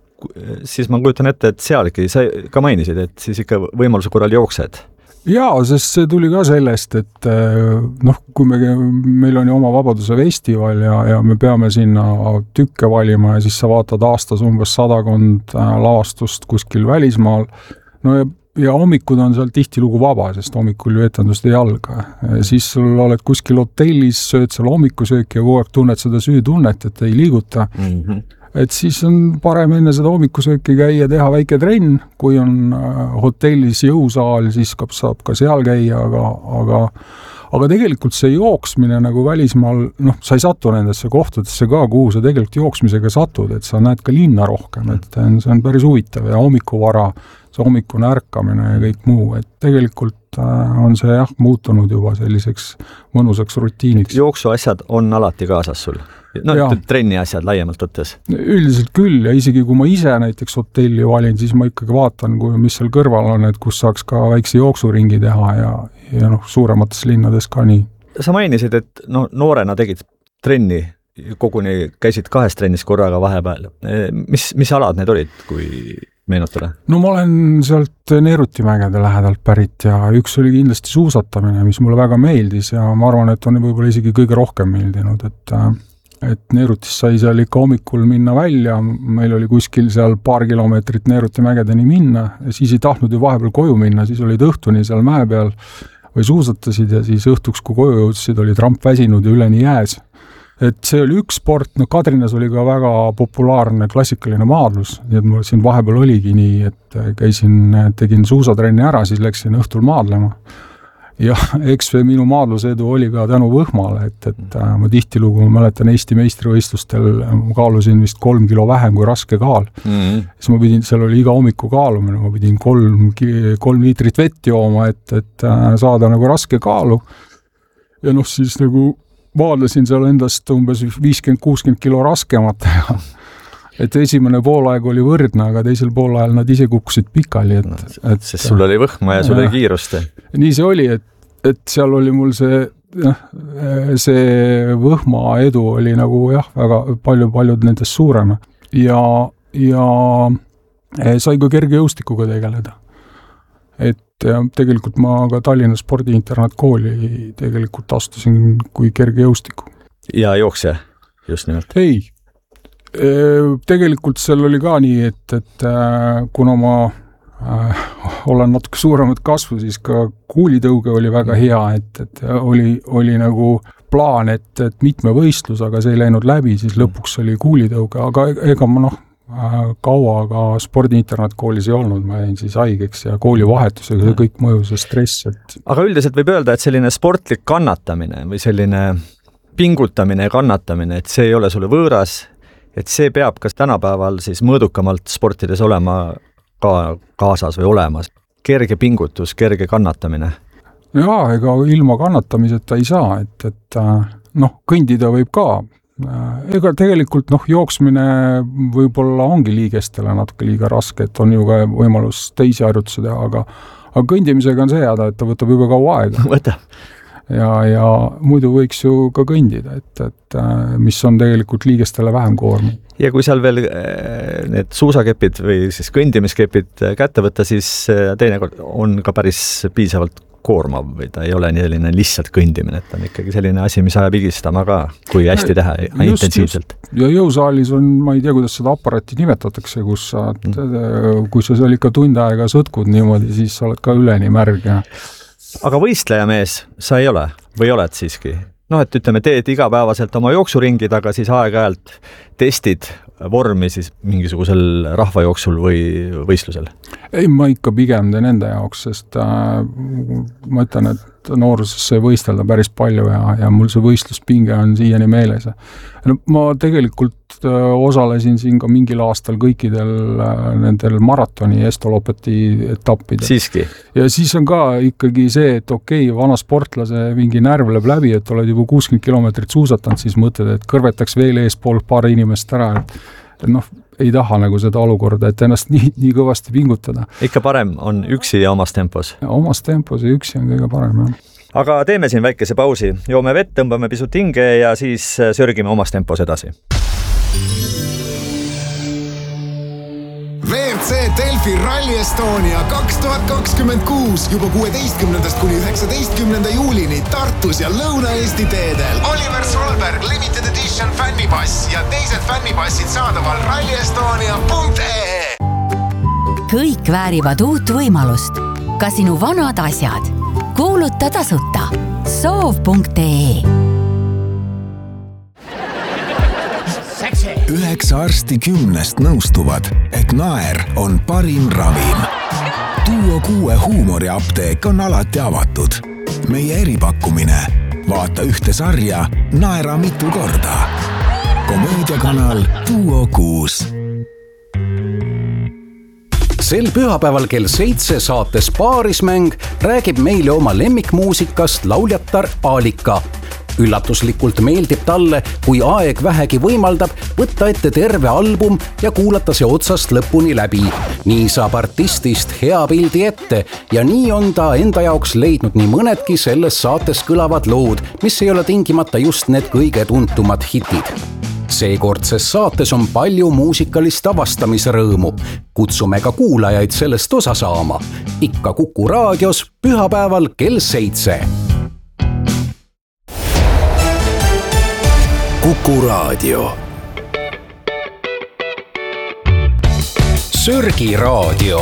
siis ma kujutan ette, et sealgi sa ka mainisid, et siis ikka võimaluse korral jooksed. Jaa, sest see tuli ka sellest, et noh, kui me, meil on ju oma Vabaduse festival ja, ja me peame sinna tükke valima ja siis sa vaatad aastas umbes sadakond lavastust kuskil välismaal. No ja, ja hommikud on seal tihtilugu vaba, sest hommikul ju etendust ei alga. Siis sul oled kuskil hotellis, sööd seal hommikusööki ja kogu aeg tunned seda süütunnet, et ei liiguta. Mm-hmm. Et siis on parem enne seda hommikusööki käia, teha väike trenn, kui on hotellis jõusaal, siis saab ka seal käia, aga, aga, aga tegelikult see jooksmine nagu välismaal, noh, sa ei satu nendesse kohtadesse ka, kuhu sa tegelikult jooksmisega satud, et sa näed ka linna rohkem, et see on päris huvitav ja hommikuvara, see hommikune ärkamine ja kõik muu, et tegelikult on see jah, muutunud juba selliseks mõnusaks rutiiniks. Jooksu asjad on alati kaasas sul? No, trenni asjad laiemalt võttes? Üldiselt küll ja isegi kui ma ise näiteks hotelli valin, siis ma ikkagi vaatan, kui, mis seal kõrval on, et kus saaks ka väikse jooksuringi teha ja, ja noh, suuremates linnades ka nii. Sa mainisid, et no, noorena tegid trenni, koguni käisid kahes trennis korraga vahepeal. Mis, mis alad need olid, kui meenutada? No ma olen sealt Neerutimägede lähedalt pärit ja üks oli kindlasti suusatamine, mis mulle väga meeldis ja ma arvan, et on võib-olla isegi kõige rohkem meeldinud, et et Neerutis sai seal ikka hommikul minna välja, meil oli kuskil seal paar kilomeetrit Neeruti mägedeni minna ja siis ei tahtnud ju vahepeal koju minna, siis olid õhtuni seal mäe peal või suusatasid ja siis õhtuks, kui koju jõudsid, oli tramp väsinud ja üleni jääs. Et see oli üks sport, no Kadrinas oli ka väga populaarne klassikaline maadlus, nii et mul siin vahepeal oligi nii, et käisin, tegin suusatrenni ära, siis läksin õhtul maadlema. Ja eks minu maadlusedu oli ka tänu Võhmale, et, et ma tihtilugu, ma mäletan Eesti meistrivõistlustel, ma kaalusin vist kolm kilo vähem kui raske kaal. Mm-hmm. Siis ma pidin, seal oli iga hommiku kaalumine, ma pidin kolm, kolm liitrit vett jooma, et, et saada nagu raske kaalu. Ja noh, siis nagu vaadlesin seal endast umbes viiskümmend kuuskümmend kilo raskemat. Et esimene poolaeg oli võrdne, aga teisel poolajal nad ise kukkusid pikali. Et, et, sest sul oli võhma ja sul oli kiirust. Nii see oli, et, et seal oli mul see, see võhma edu oli nagu jah, väga palju-paljud nendest suurem. Ja, ja sai ka kerge jõustikuga tegeleda. Et ja tegelikult ma ka Tallinna spordiinternatkooli tegelikult astusin kui kerge jõustiku. Ja jooksja, just nimelt? Ei. Tegelikult seal oli ka nii, et, et kuna ma äh, olen natuke suuremat kasvu, siis ka kuulitõuge oli väga hea, et, et oli, oli nagu plaan, et, et mitme võistlus, aga see ei läinud läbi, siis lõpuks oli kuulitõuge, aga ega ma noh, kaua ka spordiinternatkoolis ei olnud, ma jäin siis haigeks ja koolivahetusega ja kõik mõjus ja stress. Et... aga üldiselt võib öelda, et selline sportlik kannatamine või selline pingutamine ja kannatamine, et see ei ole sulle võõras, et see peab kas tänapäeval siis mõõdukamalt sportides olema ka kaasas või olemas. Kerge pingutus, kerge kannatamine. Jaa, ega ilma kannatamiseta ei saa, et, et noh, kõndida võib ka. Ega tegelikult noh, jooksmine võib-olla ongi liigestele natuke liiga raske, et on ju ka võimalus teisi harjutusi teha, aga, aga kõndimisega on see jääda, et ta võtab juba kaua aega. Võtab. Ja, ja muidu võiks ju ka kõndida, et, et mis on tegelikult liigestele vähem koorm. Ja kui seal veel need suusakepid või siis kõndimiskepid kätte võtta, siis teinekord on ka päris piisavalt koormav või ta ei ole selline lihtsalt kõndimine, et on ikkagi selline asi, mis ajab higistama ka, kui hästi teha just, intensiivselt. Just. Ja jõusaalis on, ma ei tea, kuidas seda aparaati nimetatakse, kus sa, mm. kui sa seal ikka tund aega sõtkud niimoodi, siis sa oled ka üleni märg. Ja... aga võistleja mees sa ei ole või oled siiski? noh, et ütleme, teed igapäevaselt oma jooksuringid, aga siis aeg-ajalt testid vormi siis mingisugusel rahvajooksul või võistlusel? Ei, ma ikka pigem teen enda jaoks, sest äh, ma ütlen, et nooruses sai võistelda päris palju ja, ja mul see võistluspinge on siiani meeles. No, ma tegelikult äh, osalesin siin ka mingil aastal kõikidel äh, nendel maratoni estolopeti etappidel. Siiski? Ja siis on ka ikkagi see, et okei, okay, vana sportlase mingi närv läheb läbi, et oled juba kuuskümmend kilomeetrit suusatanud, siis mõtled, et kõrvetaks veel eespool paar inimest ära, et, et noh, ei taha nagu seda olukorda, et ennast nii, nii kõvasti pingutada. Ikka parem on üksi ja omas tempos? Ja omas tempos ja üksi on kõige parem, jah. Aga teeme siin väikese pausi. Joome vett, tõmbame pisut hinge ja siis sörgime omas tempos edasi. V R C Delfi Rally Estonia kaks tuhat kakskümmend kuus juba kuueteistkümnendast kuni üheksateistkümnenda juulini Tartus ja Lõuna-Eesti teedel. Oliver Solberg Limited Edition fännipass ja teised fännipassid saadaval rally estonia punkt ee e. Kõik väärivad uut võimalust. Ka sinu vanad asjad. Kuuluta tasuta. soov punkt ee e. Üheksa arsti kümnest nõustuvad, et naer on parim ravim. Duo kuue huumoriapteek on alati avatud. Meie eripakkumine. Vaata ühte sarja, naera mitu korda. Komöödiakanal Duo kuus. Sel pühapäeval kell seitse saates Paarismäng räägib meile oma lemmikmuusikast lauljatar Aalika. Üllatuslikult meeldib talle, kui aeg vähegi võimaldab, võtta ette terve album ja kuulata see otsast lõpuni läbi. Nii saab artistist hea pildi ette ja nii on ta enda jaoks leidnud nii mõnedki selles saates kõlavad lood, mis ei ole tingimata just need kõige tuntumad hitid. Seekordses saates on palju muusikalist avastamisrõõmu. Kutsume ka kuulajaid sellest osa saama. Ikka Kuku raadios pühapäeval kell seitse. Kuku raadio. Sörgi raadio.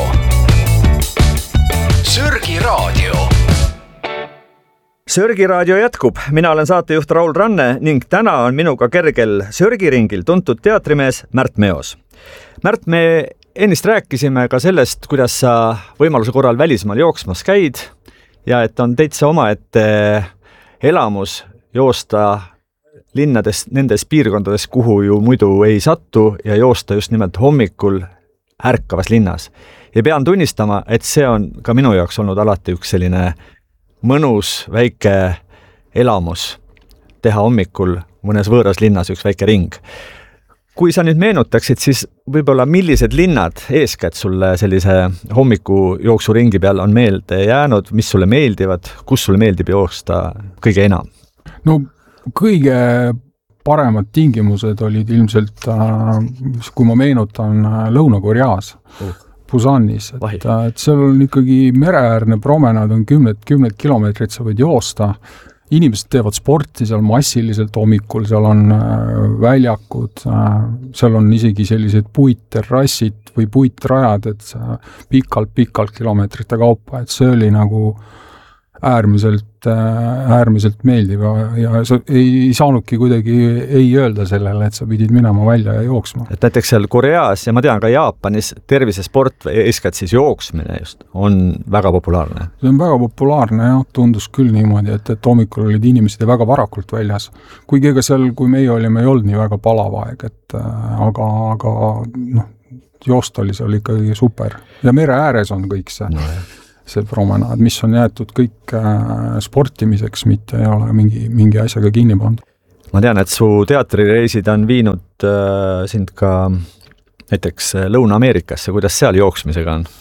Sörgi raadio. Sörgi raadio jätkub. Mina olen saatejuht Raul Ranne ning täna on minuga kergel Sörgiringil tuntud teatrimees Märt Meos. Märt, me ennist rääkisime ka sellest, kuidas sa võimaluse korral välismaal jooksmas käid ja et on teitsa omaette elamus joosta linnades, nendes piirkondades, kuhu ju muidu ei sattu ja joosta just nimelt hommikul ärkavas linnas. Ja pean tunnistama, et see on ka minu jaoks olnud alati üks selline mõnus väike elamus teha hommikul mõnes võõras linnas üks väike ring. Kui sa nüüd meenutaksid, siis võib-olla millised linnad eeskätt sulle sellise hommiku jooksuringi peal on meelde jäänud, mis sulle meeldivad, kus sulle meeldib joosta kõige enam? No kõige paremad tingimused olid ilmselt, kui ma meenutan, Lõuna-Koreas, Busanis, et, et seal on ikkagi mereäärne promenad, on kümned, kümned kilomeetrid, sa võid joosta. Inimesed teevad sporti seal massiliselt hommikul, seal on väljakud, seal on isegi sellised puitterrassid või puitrajad, et pikalt-pikalt kilomeetrite kaupa, et see oli nagu äärmiselt, äärmiselt meeldiv ja sa ei saanudki kuidagi ei öelda sellele, et sa pidid minema välja ja jooksma. Et näiteks seal Koreas ja ma tean ka Jaapanis tervisesport, eeskätt siis jooksmine just, on väga populaarne. See on väga populaarne ja tundus küll niimoodi, et, et hommikul olid inimesed väga varakult väljas. Kuigi ega seal, kui meie olime, ei olnud nii väga palav aeg, et aga, aga noh, joost oli seal ikkagi super. Ja mere ääres on kõik see. No, see promenaad, mis on jäetud kõik sportimiseks, mitte ei ole mingi, mingi asjaga kinni pandud. Ma tean, et su teatrireisid on viinud äh, sind ka näiteks Lõuna-Ameerikasse, kuidas seal jooksmisega on?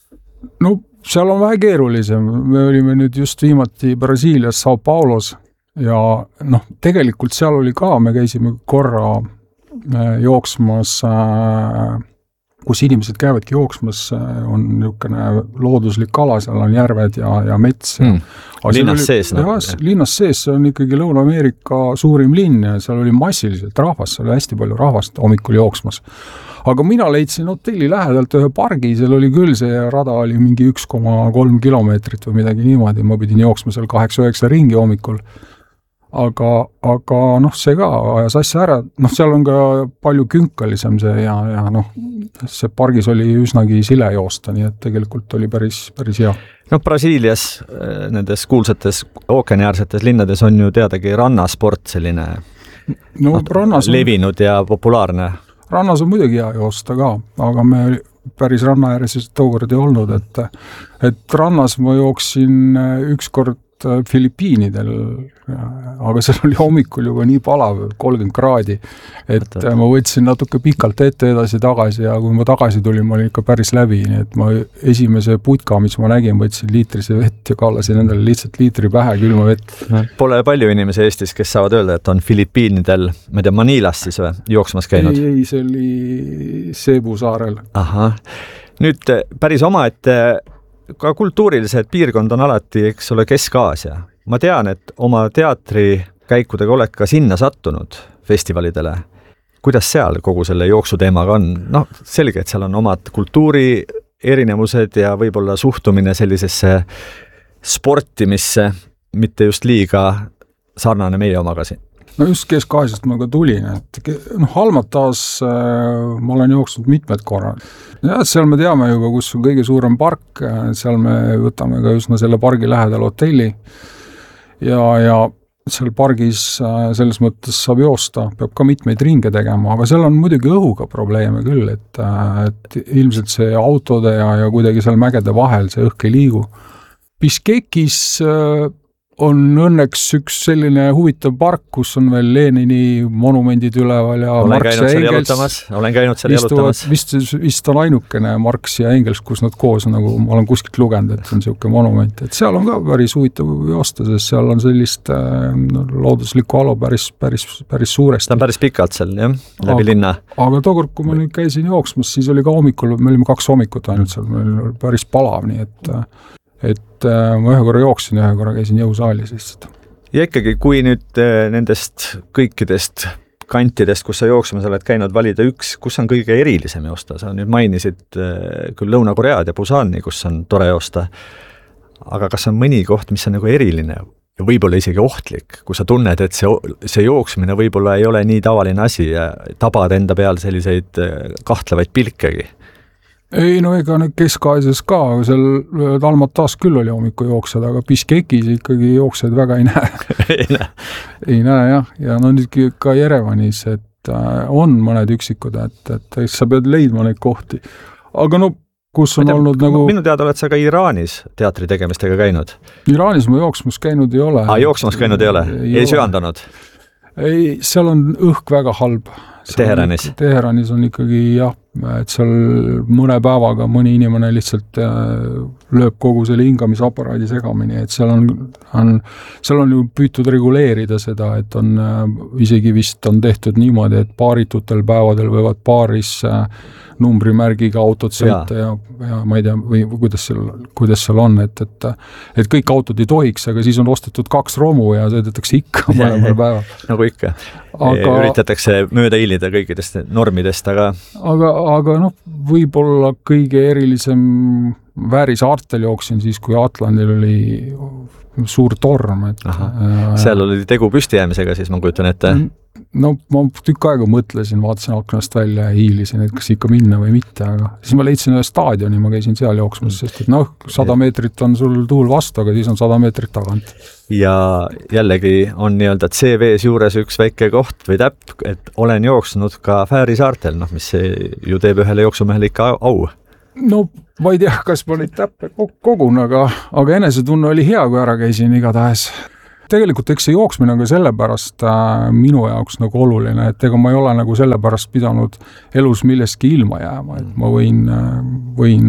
No seal on vähe keerulisem, me olime nüüd just viimati Brasiilias Sao Paulos ja noh, tegelikult seal oli ka, me käisime korra äh, jooksmas äh, kus inimesed käivadki jooksmas, on niisugune looduslik ala, seal on järved ja, ja mets. Hmm. Linnas oli, sees? Jah, linnas sees, see on ikkagi Lõuna-Ameerika suurim linn ja seal oli massiliselt rahvast, seal oli hästi palju rahvast hommikul jooksmas. Aga mina leidsin hotelli lähedalt ühe pargi, seal oli küll see rada oli mingi üks koma kolm kilomeetrit või midagi niimoodi, ma pidin jooksma seal kaheksa üheksa ringi hommikul. Aga, aga noh, see ka ajas asja ära, noh, seal on ka palju künkalisem see ja, ja noh, see pargis oli üsnagi sile joosta, nii et tegelikult oli päris, päris hea. No Brasiilias, nendes kuulsates ookeaniäärsetes linnades on ju teadagi rannasport selline no, rannas on, levinud ja populaarne. Rannas on muidugi hea joosta ka, aga me päris ranna ääres tookord ei olnud, et, et rannas ma jooksin ükskord Filipiinidel, aga seal oli hommikul juba nii palav, kolmkümmend kraadi, et ma võtsin natuke pikalt ette edasi tagasi ja kui ma tagasi tulin, ma olin ikka päris läbi, nii et ma esimese putka, mis ma nägin, võtsin liitrise vett ja kallasin endale lihtsalt liitri pähe külma vett. Pole palju inimesi Eestis, kes saavad öelda, et on Filipiinidel, ma tea, Manilas siis või, jooksmas käinud? Ei, ei, see oli Cebu saarel. Aha, nüüd päris oma, et ka kultuurilised piirkond on alati, eks ole, Kesk-Aasia. Ma tean, et oma teatri käikudega oled ka sinna sattunud festivalidele. Kuidas seal kogu selle jooksuteemaga on? Noh, selge, et seal on omad kultuuri erinevused ja võib-olla suhtumine sellisesse sportimisse, mitte just liiga sarnane meie omaga siin. No just Kesk-Aasiast ma ka tulin, et noh, Almatas äh, ma olen jooksnud mitmed korrad. Ja seal me teame juba, kus on kõige suurem park, seal me võtame ka just selle pargi lähedal hotelli ja, ja seal pargis äh, selles mõttes saab joosta, peab ka mitmeid ringe tegema, aga seal on muidugi õhuga probleeme küll, et, äh, et ilmselt see autode ja, ja kuidagi seal mägede vahel see õhk ei liigu. Biškekis äh, on õnneks üks selline huvitav park, kus on veel Lenini monumendid üleval ja olen Marx ja Engels. Olen käinud seal jalutamas. Vist, vist on ainukene Marx ja Engels, kus nad koos, nagu ma olen kuskilt lugenud, et on selline monument. Et seal on ka päris huvitav joosta, sest seal on sellist äh, looduslikku alo päris, päris, päris suuresti. Ta on päris pikalt seal, jah, läbi aga, linna. Aga tookord, kui ma nüüd käisin jooksmas, siis oli ka hommikul, me olime kaks hommikut ainult seal, meil oli päris palav, nii et et ma ühe korra jooksin, ühe korra käisin jõusaalis lihtsalt. Ja ikkagi, kui nüüd nendest kõikidest kantidest, kus sa jooksmas oled käinud, valida üks, kus on kõige erilisem joosta? Sa nüüd mainisid küll Lõuna-Koread ja Busani, kus on tore joosta, aga kas on mõni koht, mis on nagu eriline ja võib-olla isegi ohtlik, kui sa tunned, et see, see jooksmine võib-olla ei ole nii tavaline asi ja tabad enda peal selliseid kahtlevaid pilkegi? Ei, no ega nüüd Kesk-Aasias ka, seal Almatas küll oli hommiku jooksed, aga Biškekis ikkagi jooksed väga ei näe. ei näe. ei näe, jah. Ja no nüüd ka Jerevanis, et on mõned üksikud, et, et sa pead leidma neid kohti. Aga no, kus on tea, olnud nagu... Minu teada oled sa ka Iraanis teatri tegemistega käinud? Iraanis ma jooksmas käinud ei ole. Ah, jooksmas käinud ei ole? Ei, ei söandanud? Ei, seal on õhk väga halb. Teheranis? Teheranis on ikkagi, jah, et seal mõne päevaga mõni inimene lihtsalt lööb kogu selle hingamisaparaadi segamini, et seal on, on, seal on ju püütud reguleerida seda, et on isegi vist on tehtud niimoodi, et paaritutel päevadel võivad paaris numbrimärgiga autod sõita ja, ja ma ei tea, või kuidas seal, kuidas seal on, et, et, et kõik autod ei tohiks, aga siis on ostetud kaks romu ja sõidetakse ikka mõlemal päeval. Nagu ikka. Aga, üritatakse mööda hiilida kõikidest normidest, aga... Aga, aga noh, võib-olla kõige erilisem Vääri saartel jooksin siis, kui Atlandil oli suur torm. Et, Aha, seal oli tegu püstijäämisega, siis ma kujutan ette. No ma tükk aega mõtlesin, vaatasin aknast välja ja hiilisin, et kas ikka minna või mitte, aga siis ma leidsin ühe staadioni, ma käisin seal jooksmas, sest et noh, sada meetrit on sul tuul vastu, aga siis on sada meetrit tagant. Ja jällegi on nii-öelda C V-s juures üks väike koht või täpp, et olen jooksnud ka Fääri saartel, noh, mis ju teeb ühele jooksumehele ikka au. No ma ei tea, kas ma neid täppe kogun, aga, aga enesetunne oli hea, kui ära käisin igatahes. Tegelikult eks see jooksmine on ka sellepärast äh, minu jaoks nagu oluline, et ega ma ei ole nagu sellepärast pidanud elus millestki ilma jääma, et ma võin, võin,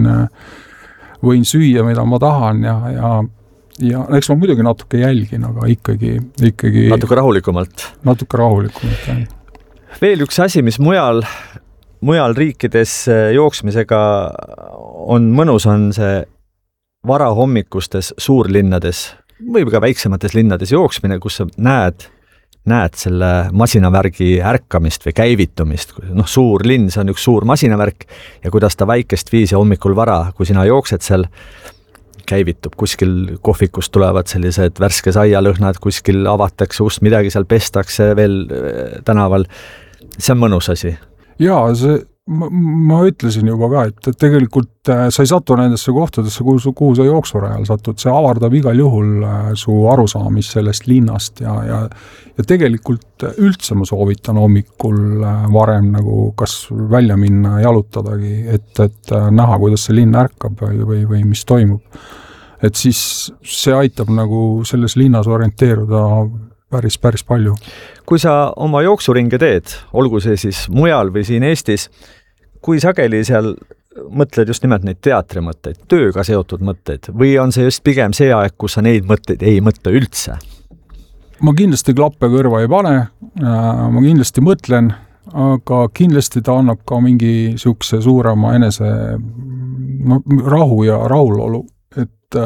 võin süüa, mida ma tahan ja, ja, ja eks ma muidugi natuke jälgin, aga ikkagi, ikkagi natuke rahulikumalt. Natuke rahulikumalt, jah. Veel üks asi, mis mujal mujal riikides jooksmisega on mõnus, on see varahommikustes suurlinnades või ka väiksemates linnades jooksmine, kus sa näed, näed selle masinavärgi ärkamist või käivitumist. Noh, suur linn, see on üks suur masinavärk ja kuidas ta väikest viisi hommikul vara, kui sina jooksed seal, käivitub. Kuskil kohvikust tulevad sellised värske saialõhnad, kuskil avatakse ust, midagi seal pestakse veel tänaval. See on mõnus asi. Jaa, see, ma, ma ütlesin juba ka, et tegelikult sa ei satu nendesse kohtadesse, kuhu, kuhu sa jooksurajal satud, see avardab igal juhul su arusaamist sellest linnast ja, ja, ja tegelikult üldse ma soovitan hommikul varem nagu kas välja minna jalutadagi, et, et näha, kuidas see linn ärkab või, või, või mis toimub. Et siis see aitab nagu selles linnas orienteeruda päris, päris palju. Kui sa oma jooksuringe teed, olgu see siis mujal või siin Eestis, kui sageli seal mõtled just nimelt neid teatrimõtteid, tööga seotud mõtteid, või on see just pigem see aeg, kus sa neid mõtteid ei mõtle üldse? Ma kindlasti klappe kõrva ei pane, ma kindlasti mõtlen, aga kindlasti ta annab ka mingi sihukese suurema enese no, rahu ja rahulolu, et,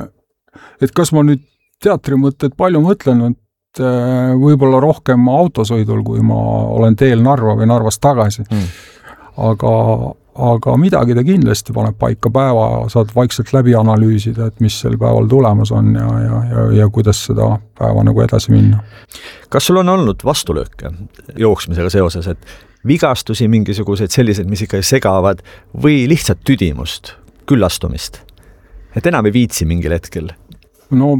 et kas ma nüüd teatrimõtted palju mõtlen, et võib-olla rohkem autosõidul, kui ma olen teel Narva või Narvast tagasi. Mm. Aga, aga midagi ta kindlasti paneb paika päeva, saad vaikselt läbi analüüsida, et mis sel päeval tulemas on ja, ja, ja, ja kuidas seda päeva nagu edasi minna. Kas sul on olnud vastulööke jooksmisega seoses, et vigastusi mingisuguseid sellised, mis ikka segavad või lihtsalt tüdimust, küllastumist? Et enam ei viitsi mingil hetkel? No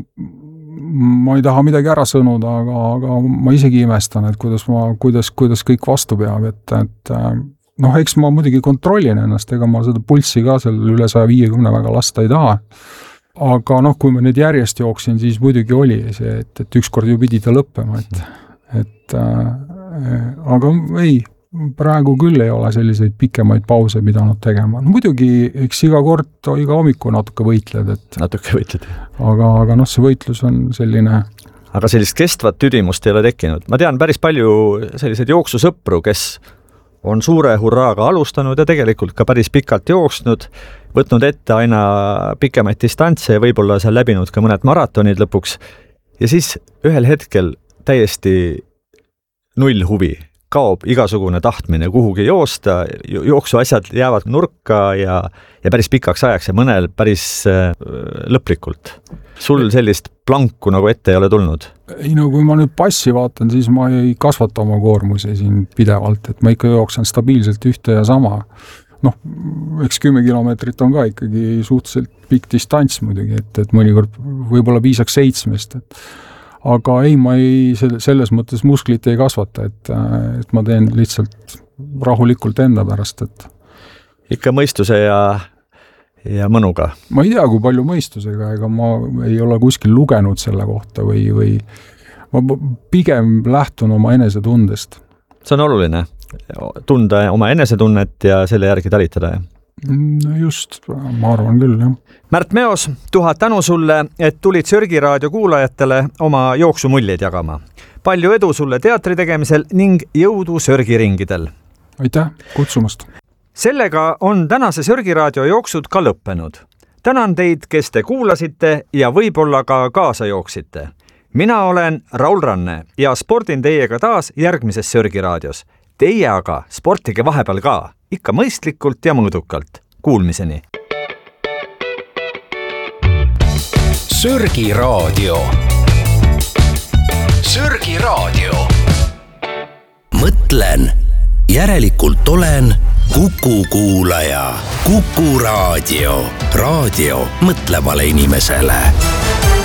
ma ei taha midagi ära sõnuda, aga, aga ma isegi imestan, et kuidas, ma, kuidas, kuidas kõik vastu peab, et, et noh, eks ma muidugi kontrollin ennast, ega ma seda pulssi ka seal üle saja viiekümne väga lasta ei taha. Aga noh, kui ma nüüd järjest jooksin, siis muidugi oli see, et, et ükskord ju pidi ta lõppema, et, et äh, aga ei, praegu küll ei ole selliseid pikemaid pause pidanud tegema. No, muidugi, eks iga kord, iga hommiku natuke võitled. Et, natuke võitled. Aga, aga noh, see võitlus on selline... Aga sellist kestvat tüdimust ei ole tekkinud. Ma tean päris palju selliseid jooksusõpru, kes on suure hurraaga alustanud ja tegelikult ka päris pikalt jooksnud, võtnud ette aina pikemaid distantse ja võib-olla seal läbinud ka mõned maratonid lõpuks. Ja siis ühel hetkel täiesti null huvi. Kaob igasugune tahtmine kuhugi joosta, jooksu asjad jäävad nurka ja, ja päris pikaks ajaks ja mõnel päris äh, lõplikult. Sul sellist planku nagu ette ei ole tulnud? Ei, no kui ma nüüd passi vaatan, siis ma ei kasvata oma koormusi siin pidevalt, et ma ikka jooksen stabiilselt ühte ja sama. Noh, eks kümme kilomeetrit on ka ikkagi suhteliselt pikk distants muidugi, et, et mõnikord võib-olla piisaks seitsmest, et aga ei, ma ei, selles mõttes musklit ei kasvata, et, et ma teen lihtsalt rahulikult enda pärast, et ikka mõistuse ja, ja mõnuga. Ma ei tea, kui palju mõistusega, ega ma ei ole kuskil lugenud selle kohta või, või ma pigem lähtun oma enesetundest. See on oluline, tunda oma enesetunnet ja selle järgi talitada. No just, ma arvan küll, jah. Märt Meos, tuhat tänu sulle, et tulid Sörgi raadio kuulajatele oma jooksumuljeid jagama. Palju edu sulle teatri tegemisel ning jõudu Sörgi ringidel. Aitäh kutsumast. Sellega on tänase Sörgi raadio jooksud ka lõppenud. Tänan teid, kes te kuulasite ja võib-olla ka kaasa jooksite. Mina olen Raul Ranne ja spordin teiega taas järgmises Sörgi raadios. Teie aga sportige vahepeal ka, ikka mõistlikult ja mõõdukalt. Kuulmiseni! Sörgi Raadio. Sörgi Raadio. Mõtlen, järelikult olen Kuku kuulaja. Kuku Raadio. Raadio mõtlevale inimesele.